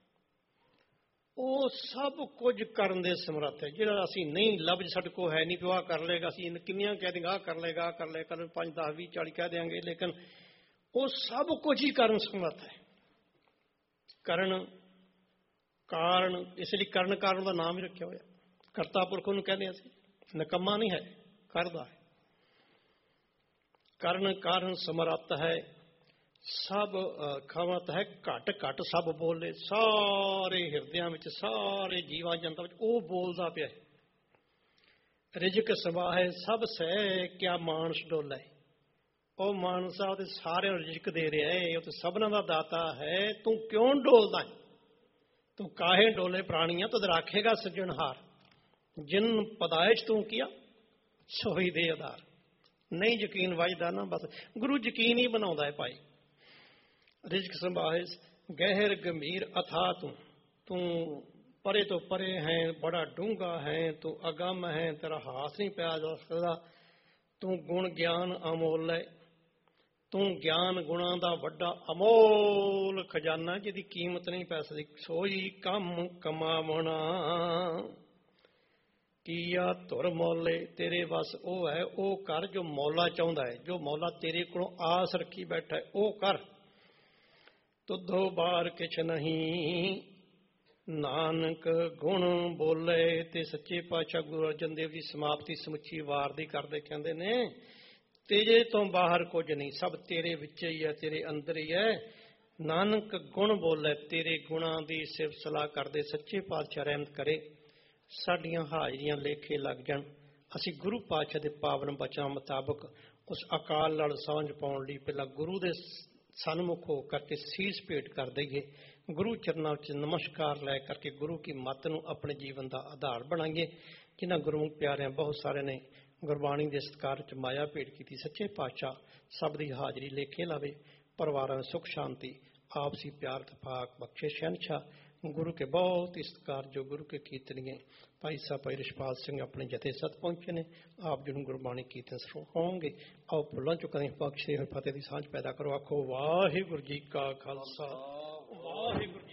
ਉਹ ਸਭ ਕੁਝ ਕਰਨ ਦੇ ਸਮਰੱਥ ਹੈ। ਜਿਹੜਾ ਅਸੀਂ ਨਹੀਂ ਲਫ਼ਜ਼ ਸਾਡੇ ਕੋਲ ਹੈ ਨਹੀਂ, ਪਿਓ ਆਹ ਕਰ ਲਏਗਾ, ਅਸੀਂ ਕਿੰਨੀਆਂ ਕਹਿ ਦੇਂਗੇ, ਆਹ ਕਰ ਲਏਗਾ, ਆਹ ਕਰ ਲਏਗਾ, ਕਰ ਪੰਜ ਦਸ ਵੀਹ ਚਾਲੀ ਕਹਿ ਦਿਆਂਗੇ, ਲੇਕਿਨ ਉਹ ਸਭ ਕੁਝ ਹੀ ਕਰਨ ਸਮਰੱਥ ਹੈ। ਕਰਨ ਕਾਰਨ, ਇਸ ਲਈ ਕਰਨ ਕਾਰਨ ਦਾ ਨਾਮ ਹੀ ਰੱਖਿਆ ਹੋਇਆ। ਕਰਤਾ ਪੁਰਖ ਨੂੰ ਕਹਿੰਦੇ ਅਸੀਂ, ਨਿਕੰਮਾ ਨਹੀਂ ਹੈ, ਕਰਦਾ ਹੈ। ਕਰਨ ਕਾਰਨ ਸਮਰੱਥ ਹੈ। ਸਭ ਖਵਤ ਹੈ, ਘੱਟ ਘੱਟ ਸਭ ਬੋਲੇ। ਸਾਰੇ ਹਿਰਦਿਆਂ ਵਿੱਚ, ਸਾਰੇ ਜੀਵਾਂ ਜਨਤਾ ਵਿੱਚ ਉਹ ਬੋਲਦਾ ਪਿਆ ਹੈ। ਰਿਜਕ ਸਵਾਹੇ ਸਭ ਸਹਿ, ਕਿਆ ਮਾਨਸ ਡੋਲੇ। ਉਹ ਮਾਨਸਾ ਉਹਦੇ ਸਾਰਿਆਂ ਨੂੰ ਰਿਜਕ ਦੇ ਰਿਹਾ ਹੈ, ਉਹ ਤੇ ਸਭਨਾਂ ਦਾ ਦਾਤਾ ਹੈ। ਤੂੰ ਕਿਉਂ ਡੋਲਦਾ ਹੈ? ਤੂੰ ਕਾਹੇ ਡੋਲੇ ਪ੍ਰਾਣੀਆਂ, ਤਦ ਰਾਖੇਗਾ ਸਿਰਜਣਹਾਰ। ਜਿਨ ਪਦਾਇਸ਼ ਤੂੰ ਕੀਆ ਸੋਈ ਦੇ ਆਧਾਰ। ਨਹੀਂ ਯਕੀਨ ਵੱਜਦਾ ਨਾ, ਬਸ ਗੁਰੂ ਯਕੀਨ ਹੀ ਬਣਾਉਂਦਾ ਹੈ ਭਾਈ। ਰਿਜਕ ਸੰਭਾਹੇ ਗਹਿਰ ਗੰਭੀਰ ਅਥਾ, ਤੂੰ ਤੂੰ ਪਰੇ ਤੋਂ ਪਰੇ ਹੈ, ਬੜਾ ਡੂੰਘਾ ਹੈ, ਤੂੰ ਅਗੰਮ ਹੈ, ਤੇਰਾ ਹਾਥ ਨਹੀਂ ਪਾਇਆ ਜਾ ਸਕਦਾ। ਤੂੰ ਗੁਣ ਗਿਆਨ ਅਮੋਲ ਹੈ, ਤੂੰ ਗਿਆਨ ਗੁਣਾਂ ਦਾ ਵੱਡਾ ਅਮੋਲ ਖਜ਼ਾਨਾ, ਜਿਹਦੀ ਕੀਮਤ ਨਹੀਂ ਪੈ ਸਕਦੀ। ਸੋਈ ਕੰਮ ਕਮਾਵਣਾ ਕੀਆ ਧੁਰ ਮੌਲੇ, ਤੇਰੇ ਵਸ ਉਹ ਹੈ, ਉਹ ਕਰ ਜੋ ਮੌਲਾ ਚਾਹੁੰਦਾ ਹੈ, ਜੋ ਮੌਲਾ ਤੇਰੇ ਕੋਲੋਂ ਆਸ ਰੱਖੀ ਬੈਠਾ ਹੈ ਉਹ ਕਰ। ਤੁਧੋ ਬਾਹਰ ਕਿਛ ਨਹੀਂ ਨਾਨਕ ਗੁਣ ਬੋਲੇ। ਤੇ ਸੱਚੇ ਪਾਤਸ਼ਾਹ ਗੁਰੂ ਅਰਜਨ ਦੇਵ ਜੀ ਸਮਾਪਤੀ ਸਮੁੱਚੀ ਵਾਰ ਦੀ ਕਰਦੇ ਕਹਿੰਦੇ ਨੇ, ਤੇਰੇ ਤੋਂ ਬਾਹਰ ਕੁਝ ਨਹੀਂ, ਸਭ ਤੇਰੇ ਵਿੱਚ ਹੀ ਹੈ, ਤੇਰੇ ਅੰਦਰ ਹੀ ਹੈ। ਨਾਨਕ ਗੁਣ ਬੋਲੇ, ਤੇਰੇ ਗੁਣਾਂ ਦੀ ਸਿਫਤ ਸਲਾਹ ਕਰਦੇ। ਸੱਚੇ ਪਾਤਸ਼ਾਹ ਰਹਿਮਤ ਕਰੇ, ਸਾਡੀਆਂ ਹਾਜ਼ਰੀਆਂ ਲੇਖੇ ਲੱਗ ਜਾਣ, ਅਸੀਂ ਗੁਰੂ ਪਾਤਸ਼ਾਹ ਦੇ ਪਾਵਨ ਬਚਨਾਂ ਮੁਤਾਬਕ ਉਸ ਅਕਾਲ ਨਾਲ ਸਾਂਝ ਪਾਉਣ ਲਈ ਪਹਿਲਾਂ ਗੁਰੂ ਦੇ ਸਨਮੁਖ ਹੋ ਕਰਕੇ ਸੀਸ ਭੇਟ ਕਰ ਦਈਏ, ਗੁਰੂ ਚਰਨਾਂ ਵਿੱਚ ਨਮਸਕਾਰ ਲੈ ਕਰਕੇ ਗੁਰੂ ਕੀ ਮੱਤ ਨੂੰ ਆਪਣੇ ਜੀਵਨ ਦਾ ਆਧਾਰ ਬਣਾਈਏ। ਜਿਨ੍ਹਾਂ ਗੁਰੂ ਪਿਆਰਿਆਂ ਬਹੁਤ ਸਾਰੇ ਨੇ ਗੁਰਬਾਣੀ ਦੇ ਸਤਿਕਾਰ ਵਿੱਚ ਮਾਇਆ ਭੇਟ ਕੀਤੀ, ਸੱਚੇ ਪਾਤਸ਼ਾਹ ਸਭ ਦੀ ਹਾਜ਼ਰੀ ਲੇਖੇ ਲਾਵੇ, ਪਰਿਵਾਰਾਂ ਵਿੱਚ ਸੁਖ ਸ਼ਾਂਤੀ, ਆਪਸੀ ਪਿਆਰ ਤਫਾਕ ਬਖਸ਼ੇ। ਸ਼ਹਿਨਸ਼ਾਹ ਗੁਰੂ ਕੇ ਬਹੁਤ ਹੀ ਸਤਿਕਾਰ ਜੋ ਗੁਰੂ ਕੇ ਕੀਰਤਨੀਏ ਭਾਈ ਸਾਹਿਬ ਭਾਈ ਰਿਸ਼ਪਾਲ ਸਿੰਘ ਆਪਣੇ ਜਥੇ ਸਤ ਪਹੁੰਚੇ ਨੇ, ਆਪ ਜੀ ਨੂੰ ਗੁਰਬਾਣੀ ਕੀਰਤਨ ਸੁਣਾਉਣਗੇ। ਆਓ ਭੁੱਲਾਂ ਚੁੱਕਾਂ ਦੀ ਬਖਸ਼ੇ ਹੋਏ ਫਤਿਹ ਦੀ ਸਾਂਝ ਪੈਦਾ ਕਰੋ। ਆਖੋ ਵਾਹਿਗੁਰੂ ਜੀ ਕਾ ਖਾਲਸਾ, ਵਾਹਿਗੁਰੂ